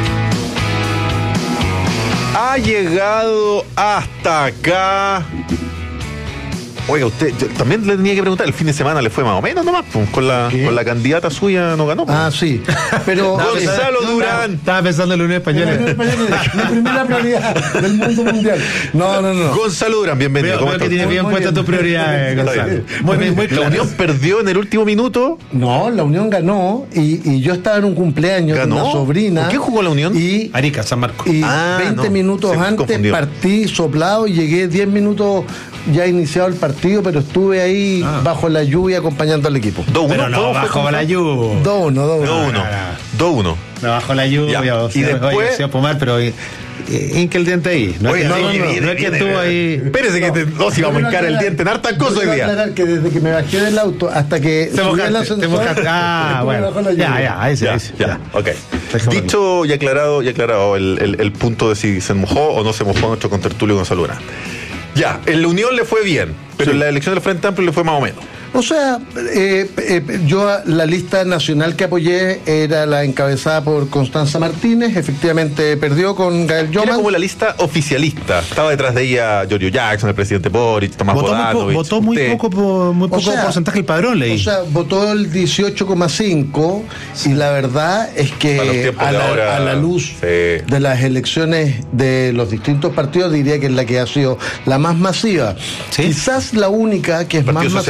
Ha llegado hasta acá. Oiga, usted también le tenía que preguntar, el fin de semana le fue más o menos nomás, pues, con la candidata suya no ganó. Pues. Ah, sí. Pero Gonzalo Durán. Estaba pensando en la Unión Española. La primera prioridad del mundo mundial. No. Gonzalo Durán, bienvenido. Veo que tienes bien puestas tus prioridades, Gonzalo. Muy ¿La Unión perdió en el último minuto? No, la Unión ganó y yo estaba en un cumpleaños de una sobrina. ¿Por qué jugó la Unión? Arica, San Marcos. Y 20 minutos antes partí soplado y llegué 10 minutos ya iniciado el partido, pero estuve ahí bajo la lluvia acompañando al equipo. 2-1. Pero no, bajo la lluvia. 2-1. 2-1. No, bajo la lluvia. Y después... Oye, Pomar, pero... hinca el diente ahí. No es que estuvo ahí. Espérese que si vamos a hincar el diente en hartas cosas hoy día. Aclarar que desde que me bajé del auto hasta que subí el ascensor, bueno. Ya. Ok. Dicho y aclarado el punto de si se mojó o no se mojó nuestro contertulio Gonzalo Durán. Ya, en la Unión le fue bien, pero en la elección del Frente Amplio le fue más o menos. O sea, yo la lista nacional que apoyé era la encabezada por Constanza Martínez, efectivamente perdió con Gael Yoman. Era como la lista oficialista, estaba detrás de ella Giorgio Jackson, el presidente Boric, Tomás Bodanovich. Votó muy poco porcentaje el padrón, leí. O sea, votó el 18,5 y la verdad es que a la luz de las elecciones de los distintos partidos diría que es la que ha sido la más masiva. ¿Sí? Quizás la única que es más masiva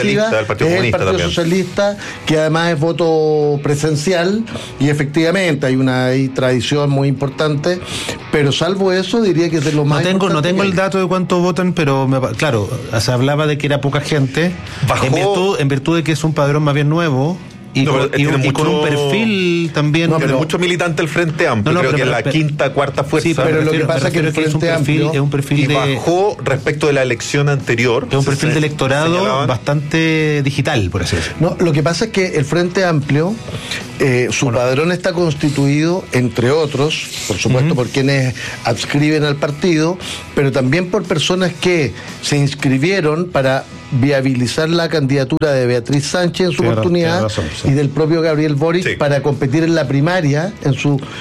Partido Socialista, que además es voto presencial, y efectivamente hay tradición muy importante, pero salvo eso diría que es de lo más importante. No tengo el dato de cuánto votan, pero claro, se hablaba de que era poca gente, en virtud de que es un padrón más bien nuevo. Y con un perfil también. Tiene mucho militante el Frente Amplio, creo que es la quinta, cuarta fuerza. Sí, pero lo que pasa es que el Frente Amplio es un perfil y bajó respecto de la elección anterior. Es un perfil de electorado bastante digital, por así decirlo. No, lo que pasa es que el Frente Amplio, su padrón está constituido, entre otros, por supuesto, por quienes adscriben al partido, pero también por personas que se inscribieron para viabilizar la candidatura de Beatriz Sánchez en su oportunidad y del propio Gabriel Boric para competir en la primaria en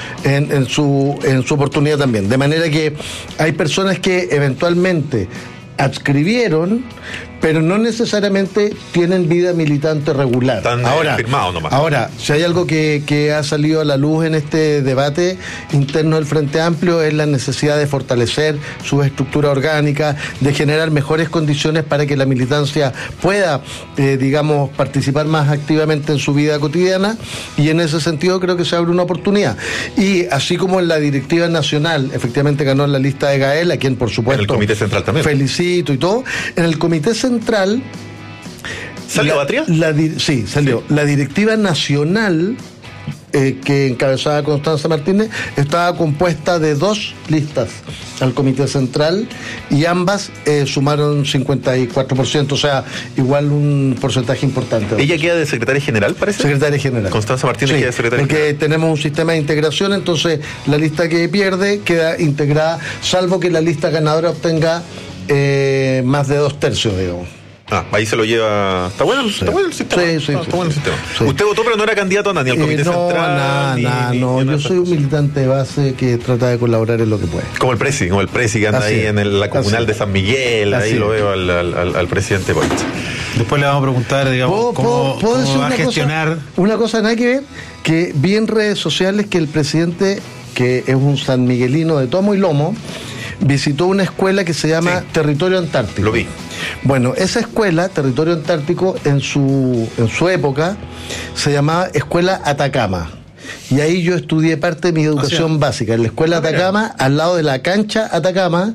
su oportunidad también. De manera que hay personas que eventualmente adscribieron, pero no necesariamente tienen vida militante regular. Están firmados nomás. Ahora, si hay algo que ha salido a la luz en este debate interno del Frente Amplio es la necesidad de fortalecer su estructura orgánica, de generar mejores condiciones para que la militancia pueda, participar más activamente en su vida cotidiana, y en ese sentido creo que se abre una oportunidad. Y así como en la directiva nacional, efectivamente ganó en la lista de Gael, a quien por supuesto en el Comité Central también felicito y todo, en el Comité Central ¿salió Batria? Sí, salió. La directiva nacional que encabezaba Constanza Martínez estaba compuesta de 2 listas al Comité Central, y ambas sumaron 54%, o sea, igual un porcentaje importante. ¿Ella queda de secretaria general, parece? Secretaria general. Constanza Martínez queda de secretaria general. Porque tenemos un sistema de integración, entonces la lista que pierde queda integrada, salvo que la lista ganadora obtenga más de 2/3, digamos. Ahí se lo lleva. Está bueno el sistema. Está bueno el sistema. Sí. Usted votó, pero no era candidato a nada, ni al Comité Central. No, yo soy un militante de base que trata de colaborar en lo que puede. Como el Presi que anda ahí en la comunal de San Miguel, ahí lo veo al presidente Boric. Después le vamos a preguntar, digamos, cómo va a gestionar. Una cosa nada que ver, que vi en redes sociales que el presidente, que es un sanmiguelino de tomo y lomo, visitó una escuela que se llama Territorio Antártico. Lo vi. Bueno, esa escuela, Territorio Antártico, en su época, se llamaba Escuela Atacama. Y ahí yo estudié parte de mi educación básica, en la Escuela Atacama, al lado de la cancha Atacama,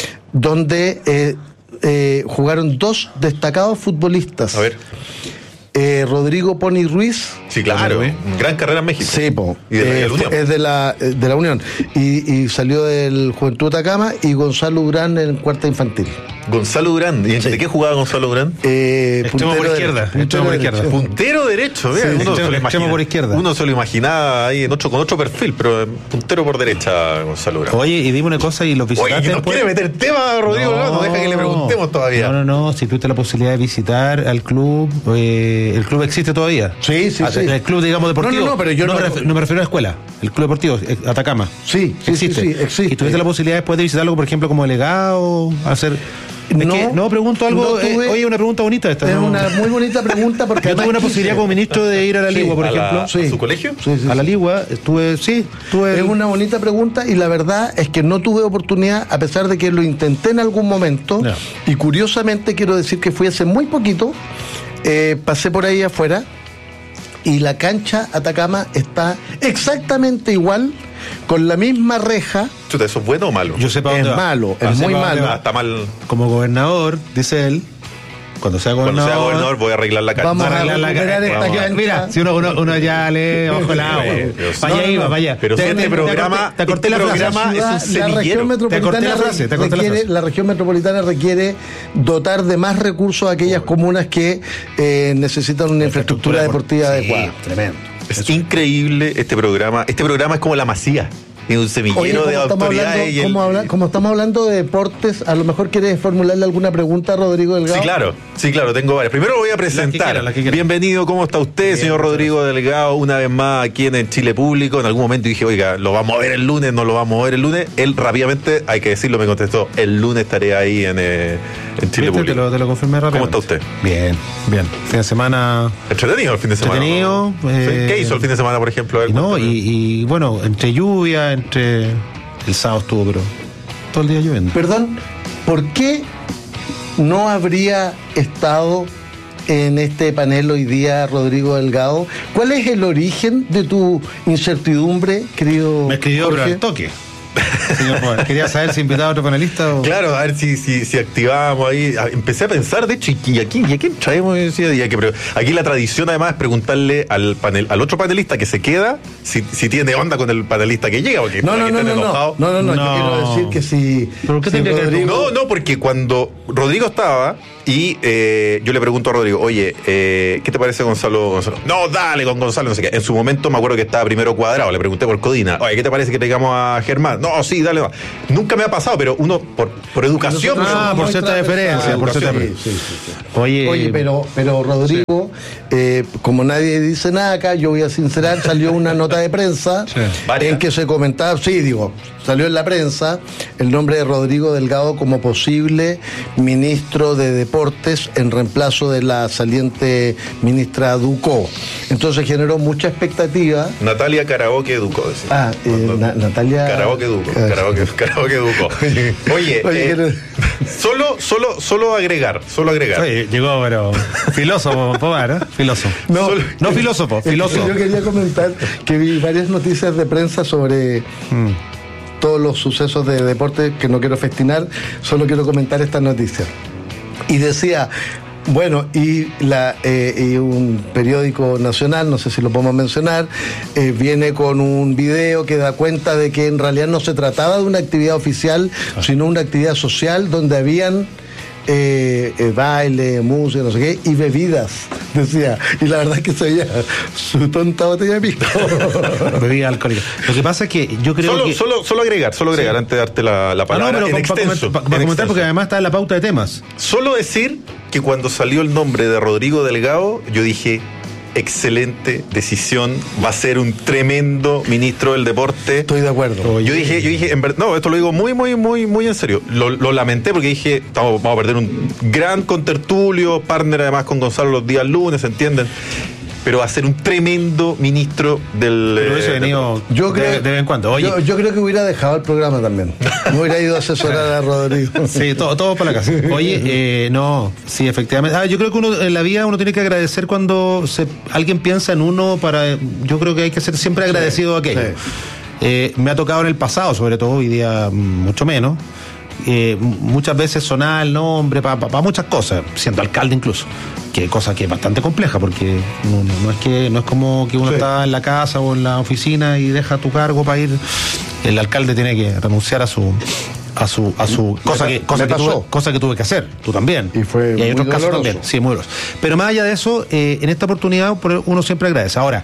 donde jugaron 2 destacados futbolistas. A ver. Rodrigo Pony Ruiz. Sí, claro, gran carrera en México. Sí, es de la Unión. Y salió del Juventud Atacama, y Gonzalo Durán en cuarta infantil. Gonzalo Durán, ¿y de qué jugaba Gonzalo Durán? Extremo por izquierda. Puntero derecho, extremo por izquierda. Uno se lo imaginaba ahí con otro perfil, pero puntero por derecha, Gonzalo Durán. Oye, y dime una cosa, y los visitantes. Oye, quiere meter tema, Rodrigo, no deja que le preguntemos todavía. No, si tuviste la posibilidad de visitar al club, el club existe todavía. Sí. El club, digamos, deportivo. No, pero yo no me refiero a la escuela. El club deportivo, Atacama. Sí, existe. ¿Y tuviste la posibilidad después de visitarlo, por ejemplo, como delegado, hacer? Pregunto algo. Oye, una pregunta bonita esta. Es una muy bonita pregunta, porque yo tuve una posibilidad como ministro de ir a la Ligua, por ejemplo. ¿A su colegio? A la Ligua estuve. Es una bonita pregunta, y la verdad es que no tuve oportunidad, a pesar de que lo intenté en algún momento. No. Y curiosamente quiero decir que fui hace muy poquito. Pasé por ahí afuera, y la cancha Atacama está exactamente igual, con la misma reja. Chuta, ¿eso es bueno o malo? Yo sé para dónde va. Malo, es muy malo. Está mal. Como gobernador, dice él, cuando sea gobernador voy a arreglar la cancha. Vamos a recuperar esta cancha. Mira, si uno ya lee bajo el agua. Para allá. Pero este programa es un semillero. La región metropolitana requiere dotar de más recursos a aquellas comunas que necesitan una infraestructura deportiva adecuada. Tremendo. Es increíble este programa. Este programa es como la Masía. Es un semillero de autoridades. Como estamos hablando de deportes, a lo mejor quieres formularle alguna pregunta a Rodrigo Delgado. Sí, claro, tengo varias. Primero lo voy a presentar. La que quiera. Bienvenido, ¿cómo está usted, bien, señor Rodrigo Delgado? Una vez más aquí en el Chile Público. En algún momento dije, oiga, ¿lo vamos a ver el lunes? ¿No lo vamos a ver el lunes? Él rápidamente, hay que decirlo, me contestó, el lunes estaré ahí en Chile Público. Te lo confirmé rápido. ¿Cómo está usted? Bien. Fin de semana. Entretenido el fin de semana. Entretenido. ¿Qué hizo el fin de semana, por ejemplo? Y bueno, entre lluvia, el sábado estuvo, pero todo el día lloviendo. Perdón, ¿por qué no habría estado en este panel hoy día, Rodrigo Delgado. ¿Cuál es el origen de tu incertidumbre, querido? Me escribió Jorge? pero al toque. Señor Juan, quería saber si invitaba a otro panelista o... Claro, a ver si activábamos ahí. Empecé a pensar, de hecho, ¿y a quién traemos? Pero aquí la tradición además es preguntarle al otro panelista que se queda si tiene onda con el panelista que llega, porque No, yo quiero decir que si... ¿Pero qué tendría que ver? No, porque cuando Rodrigo estaba y yo le pregunto a Rodrigo, oye, ¿qué te parece Gonzalo? No, dale con Gonzalo, no sé qué. En su momento me acuerdo que estaba primero Cuadrado, le pregunté por Codina, oye, ¿qué te parece que traigamos a Germán? No, sí, dale. No. Nunca me ha pasado, pero uno por educación. Por cierta deferencia. Sí. Oye, pero Rodrigo, como nadie dice nada acá, yo voy a sincerar, salió una nota de prensa en que se comentaba, salió en la prensa el nombre de Rodrigo Delgado como posible ministro de Deportes en reemplazo de la saliente ministra Ducó. Entonces generó mucha expectativa. Natalia Karaoke Ducó. Natalia Karaoke Ducó. Karaoke Ducó. Oye, solo agregar. Oye, llegó, pero filósofo, Pomar, ¿eh? Filósofo. No filósofo. Yo quería comentar que vi varias noticias de prensa sobre todos los sucesos de deporte, que no quiero festinar, solo quiero comentar estas noticias. Y decía, bueno, y un periódico nacional, no sé si lo podemos mencionar, viene con un video que da cuenta de que en realidad no se trataba de una actividad oficial, sino una actividad social donde habían baile, música, no sé qué, y bebidas, decía. Y la verdad es que se veía su tonta botella de pisco. Bebida alcohólica. Lo que pasa es que yo creo que... Solo agregar antes de darte la palabra. No, pero para comentar, porque además está en la pauta de temas. Solo decir que cuando salió el nombre de Rodrigo Delgado, yo dije... Excelente decisión, va a ser un tremendo ministro del deporte. Estoy de acuerdo. Yo dije, en verdad, no, esto lo digo muy en serio. Lo lamenté porque dije, vamos a perder un gran contertulio, partner además con Gonzalo los días lunes, ¿entienden? Pero va a ser un tremendo ministro del... Pero eso venido de vez en cuando. Oye, yo creo que hubiera dejado el programa también. Me hubiera ido a asesorar a Rodrigo. Sí, todo para la casa. Oye, no, sí, efectivamente. Yo creo que uno en la vida uno tiene que agradecer cuando alguien piensa en uno yo creo que hay que ser siempre agradecido a aquello. Sí. Me ha tocado en el pasado, sobre todo, hoy día mucho menos. Muchas veces sonar el nombre para muchas cosas, siendo alcalde incluso, que cosa que es bastante compleja, porque no es como que uno está en la casa o en la oficina y deja tu cargo para ir. El alcalde tiene que renunciar a su cosa que tuve que hacer, tú también, y hay otros casos también, sí, muy doloroso. Pero más allá de eso, en esta oportunidad uno siempre agradece. Ahora,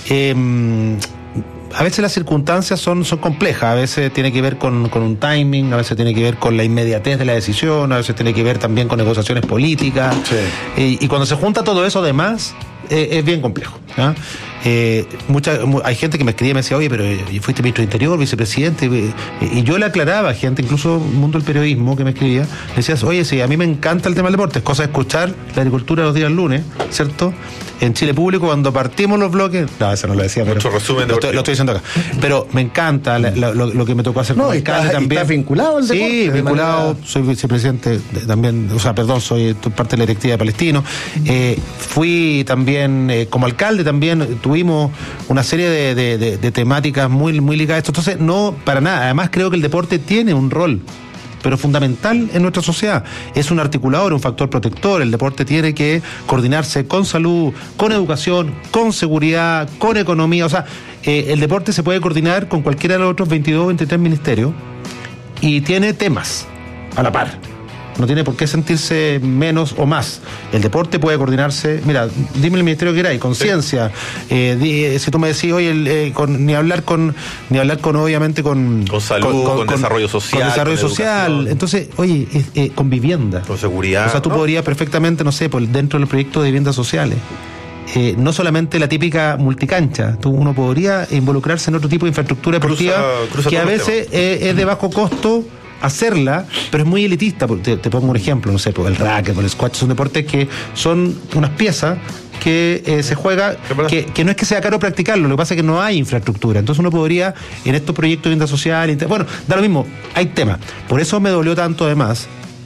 a veces las circunstancias son complejas, a veces tiene que ver con un timing, a veces tiene que ver con la inmediatez de la decisión, a veces tiene que ver también con negociaciones políticas, y cuando se junta todo eso además es bien complejo, ¿no? Hay gente que me escribía y me decía, oye, pero fuiste ministro de Interior, vicepresidente, y yo le aclaraba a gente, incluso mundo del periodismo que me escribía, le decías, oye, sí, a mí me encanta el tema del deporte, es cosa de escuchar la agricultura los días lunes, ¿cierto? En Chile Público, cuando partimos los bloques, no, eso no lo decía, pero mucho resumen lo estoy diciendo acá, pero me encanta lo que me tocó hacer como alcalde también. ¿Estás vinculado al deporte? Sí, vinculado, soy vicepresidente también, soy parte de la directiva de Palestino. Fui también como alcalde, también tuvimos una serie de temáticas muy ligadas a esto. Entonces, no, para nada. Además, creo que el deporte tiene un rol, pero fundamental en nuestra sociedad. Es un articulador, un factor protector. El deporte tiene que coordinarse con salud, con educación, con seguridad, con economía. O sea, el deporte se puede coordinar con cualquiera de los otros 22, 23 ministerios y tiene temas a la par. No tiene por qué sentirse menos o más. El deporte puede coordinarse. Mira, dime el ministerio que queráis, con ciencia. Si tú me decís, oye, ni hablar con obviamente con salud, con desarrollo social. Con desarrollo social. Entonces, oye, con vivienda. Con seguridad. O sea, tú podrías perfectamente, no sé, dentro del proyecto de viviendas sociales. No solamente la típica multicancha, uno podría involucrarse en otro tipo de infraestructura deportiva que a veces es de bajo costo hacerla, pero es muy elitista. Te pongo un ejemplo, no sé, el racquetball, el squash, son deportes que son unas piezas que se juega, que no es que sea caro practicarlo, lo que pasa es que no hay infraestructura. Entonces uno podría, en estos proyectos de vivienda social, bueno, da lo mismo, hay temas. Por eso me dolió tanto además que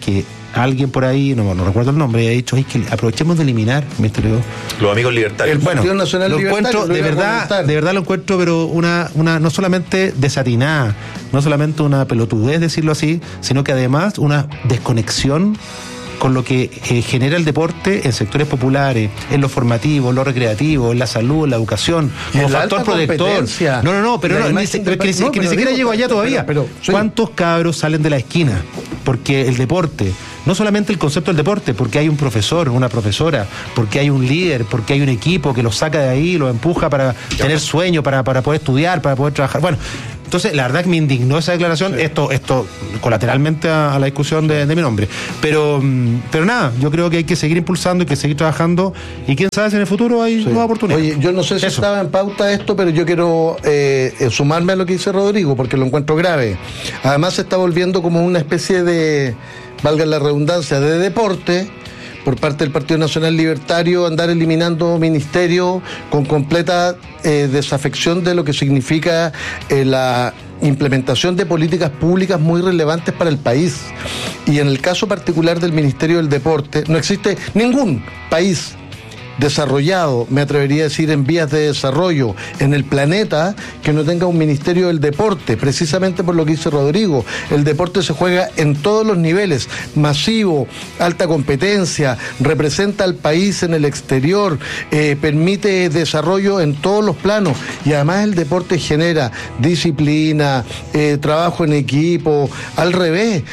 alguien por ahí, no recuerdo el nombre, ha dicho, que aprovechemos de eliminar el Ministerio. Los amigos libertarios. El Partido Nacional Libertario. De verdad lo encuentro, pero una no solamente desatinada, no solamente una pelotudez, decirlo así, sino que además una desconexión con lo que genera el deporte en sectores populares, en lo formativo, en lo recreativo, en la salud, en la educación, como factor protector. Pero ni siquiera llego allá todavía. Sí. ¿Cuántos cabros salen de la esquina? Porque el deporte, no solamente el concepto del deporte, porque hay un profesor, una profesora, porque hay un líder, porque hay un equipo que los saca de ahí, los empuja para tener sueño, para poder estudiar, para poder trabajar. Bueno, entonces la verdad que me indignó esa declaración, sí. Esto colateralmente a la discusión de mi nombre. Pero nada, yo creo que hay que seguir impulsando, hay que seguir trabajando, y quién sabe si en el futuro hay nuevas oportunidades. Oye, yo no sé si estaba en pauta esto, pero yo quiero sumarme a lo que dice Rodrigo, porque lo encuentro grave. Además se está volviendo como una especie de, valga la redundancia, de deporte por parte del Partido Nacional Libertario, andar eliminando ministerios con completa desafección de lo que significa la implementación de políticas públicas muy relevantes para el país. Y en el caso particular del Ministerio del Deporte, no existe ningún país desarrollado, me atrevería a decir en vías de desarrollo en el planeta, que no tenga un Ministerio del Deporte, precisamente por lo que dice Rodrigo. El deporte se juega en todos los niveles, masivo, alta competencia, representa al país en el exterior, permite desarrollo en todos los planos, y además el deporte genera disciplina, trabajo en equipo, al revés.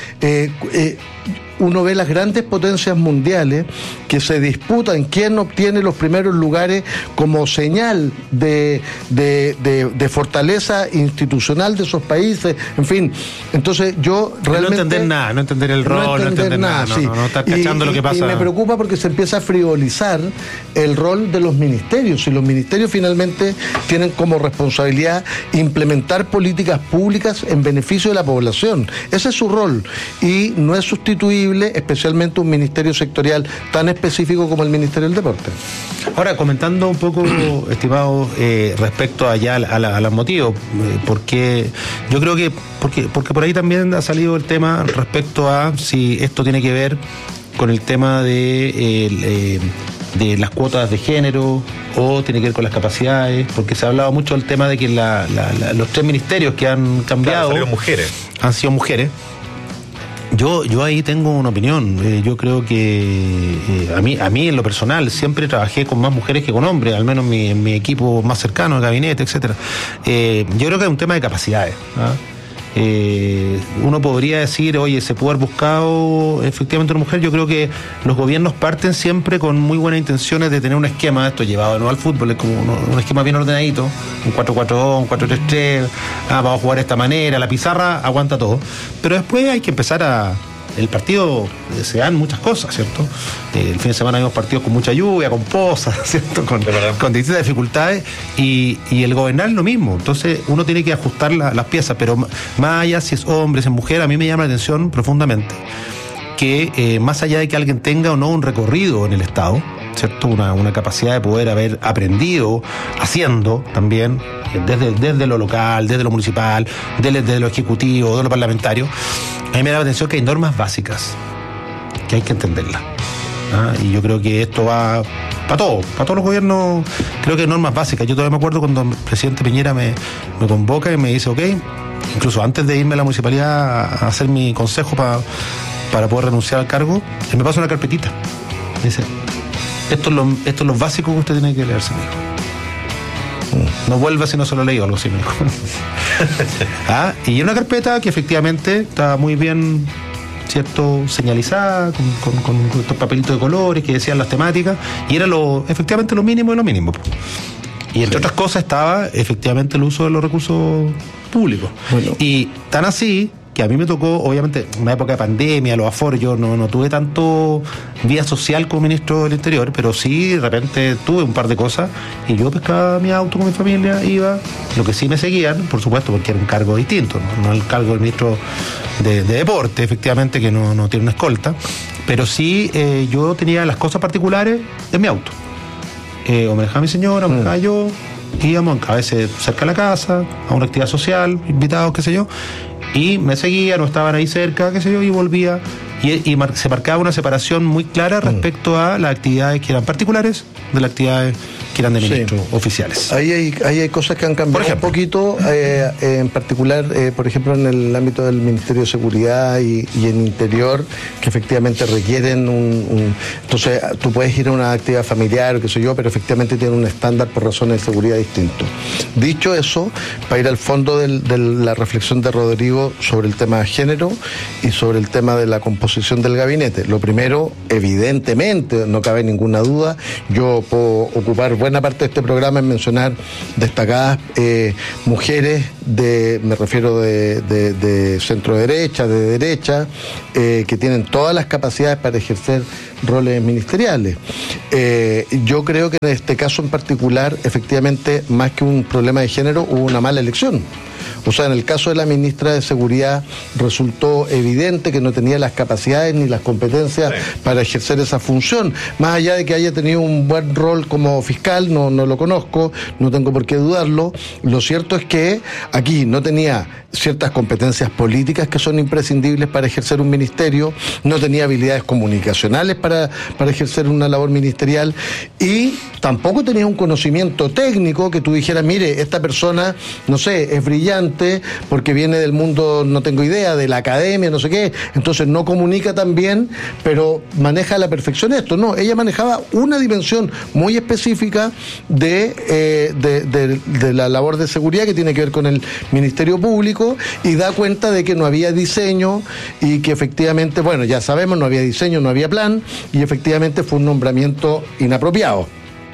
Uno ve las grandes potencias mundiales que se disputan quién obtiene los primeros lugares como señal de fortaleza institucional de esos países, en fin. Entonces yo realmente... No entender el rol, no entender nada, sí. no estar cachando lo que pasa. Y me preocupa porque se empieza a frivolizar el rol de los ministerios, y los ministerios finalmente tienen como responsabilidad implementar políticas públicas en beneficio de la población. Ese es su rol, y no es sustituible, especialmente un ministerio sectorial tan específico como el Ministerio del Deporte. Ahora, comentando un poco, estimado, respecto allá a los motivos, porque yo creo que porque por ahí también ha salido el tema respecto a si esto tiene que ver con el tema de las cuotas de género, o tiene que ver con las capacidades, porque se ha hablado mucho del tema de que los 3 ministerios que han cambiado han sido mujeres. Yo ahí tengo una opinión. Yo creo que a mí en lo personal siempre trabajé con más mujeres que con hombres, al menos en mi equipo más cercano, el gabinete, etcétera. Yo creo que es un tema de capacidades, ¿ah? Uno podría decir, oye, se pudo haber buscado efectivamente una mujer. Yo creo que los gobiernos parten siempre con muy buenas intenciones de tener un esquema, esto llevado de nuevo al fútbol, es como un esquema bien ordenadito, un 4-4-2, un 4-3-3, vamos a jugar de esta manera, la pizarra aguanta todo, pero después hay que empezar el partido, se dan muchas cosas, ¿cierto? El fin de semana vimos partidos con mucha lluvia, con pozas, ¿cierto? Con distintas dificultades, y el gobernar es lo mismo. Entonces uno tiene que ajustar las piezas, pero más allá si es hombre, si es mujer, a mí me llama la atención profundamente que más allá de que alguien tenga o no un recorrido en el Estado, ¿cierto? Una capacidad de poder haber aprendido haciendo también, desde lo local, desde lo municipal, desde lo ejecutivo, de lo parlamentario. A mí me da la atención que hay normas básicas que hay que entenderlas, ¿ah? Y yo creo que esto va para todos los gobiernos. Creo que hay normas básicas. Yo todavía me acuerdo cuando el presidente Piñera me convoca y me dice, ok, incluso antes de irme a la municipalidad a hacer mi consejo para poder renunciar al cargo, él me pasa una carpetita. Me dice, esto es lo básico que usted tiene que leerse, me dijo. No vuelva si no se lo leí, o algo así, me dijo. Y una carpeta que efectivamente estaba muy bien, ¿cierto?, señalizada, con estos papelitos de colores que decían las temáticas, y era efectivamente lo mínimo de lo mínimo. Y entre otras cosas estaba efectivamente el uso de los recursos públicos. Bueno. Y tan así que a mí me tocó, obviamente, en una época de pandemia, los aforos, yo no tuve tanto vida social como ministro del Interior, pero sí, de repente tuve un par de cosas, y yo pescaba mi auto con mi familia, iba, lo que sí me seguían, por supuesto, porque era un cargo distinto, no el cargo del ministro de Deporte, efectivamente, que no tiene una escolta, pero sí yo tenía las cosas particulares en mi auto. O me dejaba mi señora, me dejaba yo, íbamos a veces cerca de la casa, a una actividad social, invitados, qué sé yo, y me seguía, no estaban ahí cerca, qué sé yo, y volvía y se marcaba una separación muy clara respecto a las actividades que eran particulares de las actividades que eran de ministros oficiales. Ahí hay cosas que han cambiado un poquito, en particular, por ejemplo, en el ámbito del Ministerio de Seguridad y en Interior, que efectivamente requieren entonces tú puedes ir a una actividad familiar o qué sé yo, pero efectivamente tienen un estándar por razones de seguridad distinto. Dicho eso, para ir al fondo de la reflexión de Rodrigo sobre el tema de género y sobre el tema de la composición del gabinete. Lo primero, evidentemente, no cabe ninguna duda, yo puedo ocupar buena parte de este programa en mencionar destacadas mujeres me refiero de centro derecha, de derecha, que tienen todas las capacidades para ejercer roles ministeriales. Yo creo que en este caso en particular, efectivamente, más que un problema de género, hubo una mala elección. O sea, en el caso de la ministra de Seguridad resultó evidente que no tenía las capacidades ni las competencias para ejercer esa función. Más allá de que haya tenido un buen rol como fiscal, no lo conozco, no tengo por qué dudarlo. Lo cierto es que aquí no tenía ciertas competencias políticas que son imprescindibles para ejercer un ministerio, no tenía habilidades comunicacionales para ejercer una labor ministerial y tampoco tenía un conocimiento técnico que tú dijeras, mire, esta persona, no sé, es brillante porque viene del mundo, no tengo idea, de la academia, no sé qué, entonces no comunica tan bien, pero maneja a la perfección esto. No, ella manejaba una dimensión muy específica de la labor de seguridad que tiene que ver con el Ministerio Público y da cuenta de que no había diseño y que efectivamente, bueno, ya sabemos, no había diseño, no había plan y efectivamente fue un nombramiento inapropiado.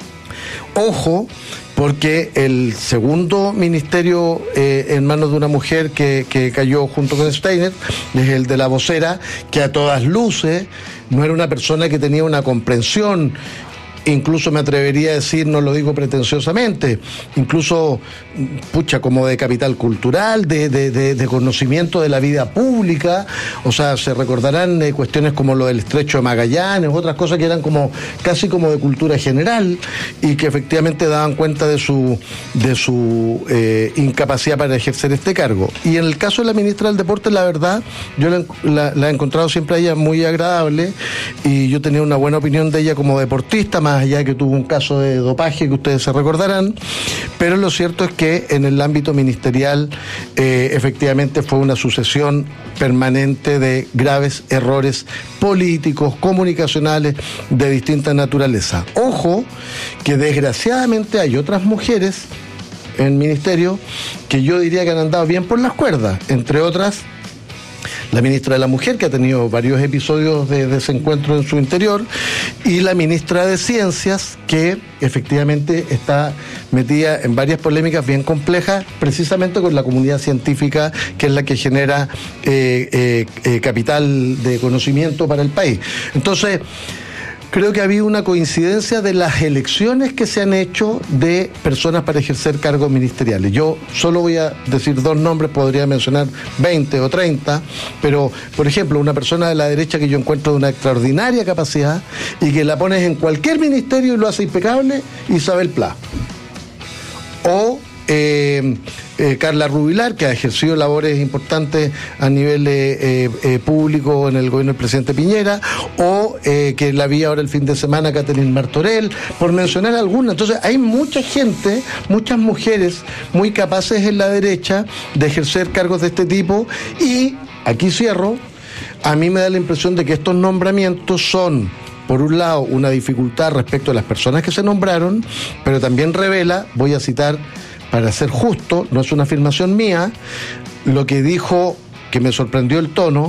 Ojo, porque el segundo ministerio en manos de una mujer que cayó junto con Steiner es el de la vocera, que a todas luces no era una persona que tenía una comprensión, incluso me atrevería a decir, no lo digo pretenciosamente, incluso, como de capital cultural, de conocimiento de la vida pública. O sea, se recordarán cuestiones como lo del Estrecho de Magallanes, otras cosas que eran casi como de cultura general y que efectivamente daban cuenta de su incapacidad para ejercer este cargo. Y en el caso de la ministra del Deporte, la verdad, yo la he encontrado siempre a ella muy agradable y yo tenía una buena opinión de ella como deportista, más allá de que tuvo un caso de dopaje que ustedes se recordarán, pero lo cierto es que en el ámbito ministerial efectivamente fue una sucesión permanente de graves errores políticos, comunicacionales de distinta naturaleza. Ojo, que desgraciadamente hay otras mujeres en el ministerio que yo diría que han andado bien por las cuerdas, entre otras la ministra de la Mujer, que ha tenido varios episodios de desencuentro en su interior, y la ministra de Ciencias, que efectivamente está metida en varias polémicas bien complejas, precisamente con la comunidad científica, que es la que genera capital de conocimiento para el país. Entonces, creo que ha habido una coincidencia de las elecciones que se han hecho de personas para ejercer cargos ministeriales. Yo solo voy a decir 2 nombres, podría mencionar 20 o 30, pero, por ejemplo, una persona de la derecha que yo encuentro de una extraordinaria capacidad y que la pones en cualquier ministerio y lo hace impecable, Isabel Pla. O Carla Rubilar, que ha ejercido labores importantes a nivel público en el gobierno del presidente Piñera, o que la vi ahora el fin de semana, Catherine Martorell, por mencionar algunas. Entonces hay mucha gente, muchas mujeres muy capaces en la derecha de ejercer cargos de este tipo, y aquí cierro, a mí me da la impresión de que estos nombramientos son, por un lado, una dificultad respecto a las personas que se nombraron, pero también revela, voy a citar para ser justo, no es una afirmación mía, lo que dijo, que me sorprendió el tono,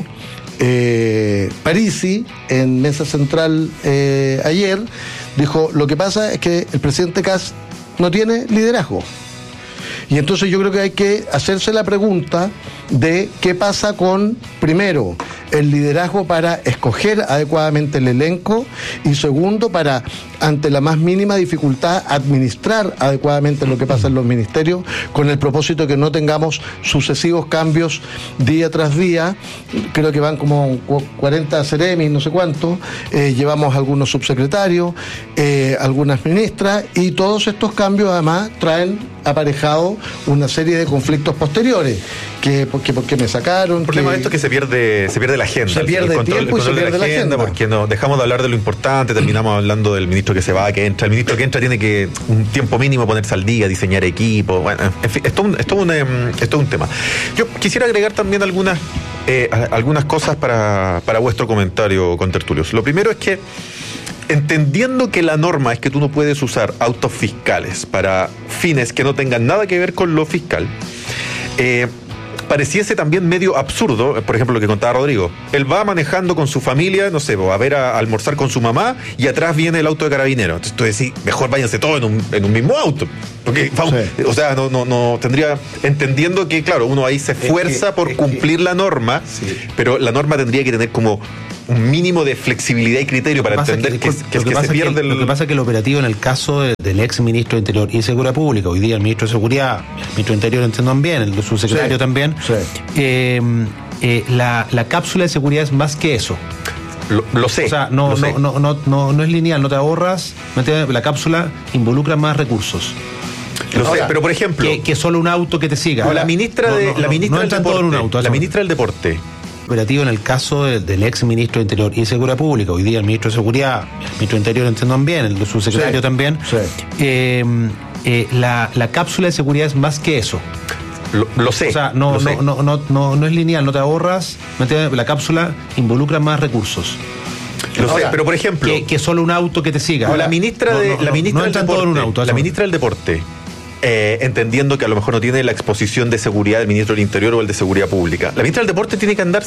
Parisi en Mesa Central ayer, dijo, lo que pasa es que el presidente Kast no tiene liderazgo. Y entonces yo creo que hay que hacerse la pregunta de qué pasa con, primero, el liderazgo para escoger adecuadamente el elenco, y segundo, para, ante la más mínima dificultad, administrar adecuadamente lo que pasa en los ministerios, con el propósito de que no tengamos sucesivos cambios día tras día. Creo que van como 40 seremis, no sé cuánto, llevamos algunos subsecretarios, algunas ministras, y todos estos cambios además traen aparejado una serie de conflictos posteriores, ¿Por qué me sacaron? El problema de esto es que se pierde la agenda. Se pierde el tiempo y se pierde la agenda. Porque dejamos de hablar de lo importante, terminamos hablando del ministro que se va, que entra. El ministro que entra tiene que un tiempo mínimo ponerse al día, diseñar equipo. Bueno, en fin, esto es un tema. Yo quisiera agregar también algunas cosas para vuestro comentario, contertulios. Lo primero es que, entendiendo que la norma es que tú no puedes usar autos fiscales para fines que no tengan nada que ver con lo fiscal, pareciese también medio absurdo, por ejemplo, lo que contaba Rodrigo. Él va manejando con su familia, no sé, a almorzar con su mamá, y atrás viene el auto de carabineros. Entonces tú decís, mejor váyanse todos en un mismo auto. Porque, o sea, no tendría, entendiendo que, claro, uno ahí se esfuerza por cumplir la norma, pero la norma tendría que tener como un mínínimo de flexibilidad y criterio para entender que se pierde Lo que pasa es que el operativo en el caso del ex ministro de Interior y Seguridad Pública, hoy día el ministro de Seguridad, el ministro de Interior entiendan bien, el subsecretario también, la cápsula de seguridad es más que eso. Lo sé. O sea, no es lineal, no te ahorras, la cápsula involucra más recursos. Lo sé, pero por ejemplo, que solo un auto que te siga. La ministra del Deporte. Operativo en el caso del ex ministro de Interior y Seguridad Pública, hoy día el ministro de Seguridad, el ministro de Interior entiendan bien, el subsecretario también, la cápsula de seguridad es más que eso. Lo sé. O sea, no es lineal, no te ahorras, la cápsula involucra más recursos. Lo sé, pero por ejemplo, que solo un auto que te siga. La ministra del Deporte, entendiendo que a lo mejor no tiene la exposición de seguridad del ministro del Interior o el de Seguridad Pública, la ministra del Deporte tiene que andar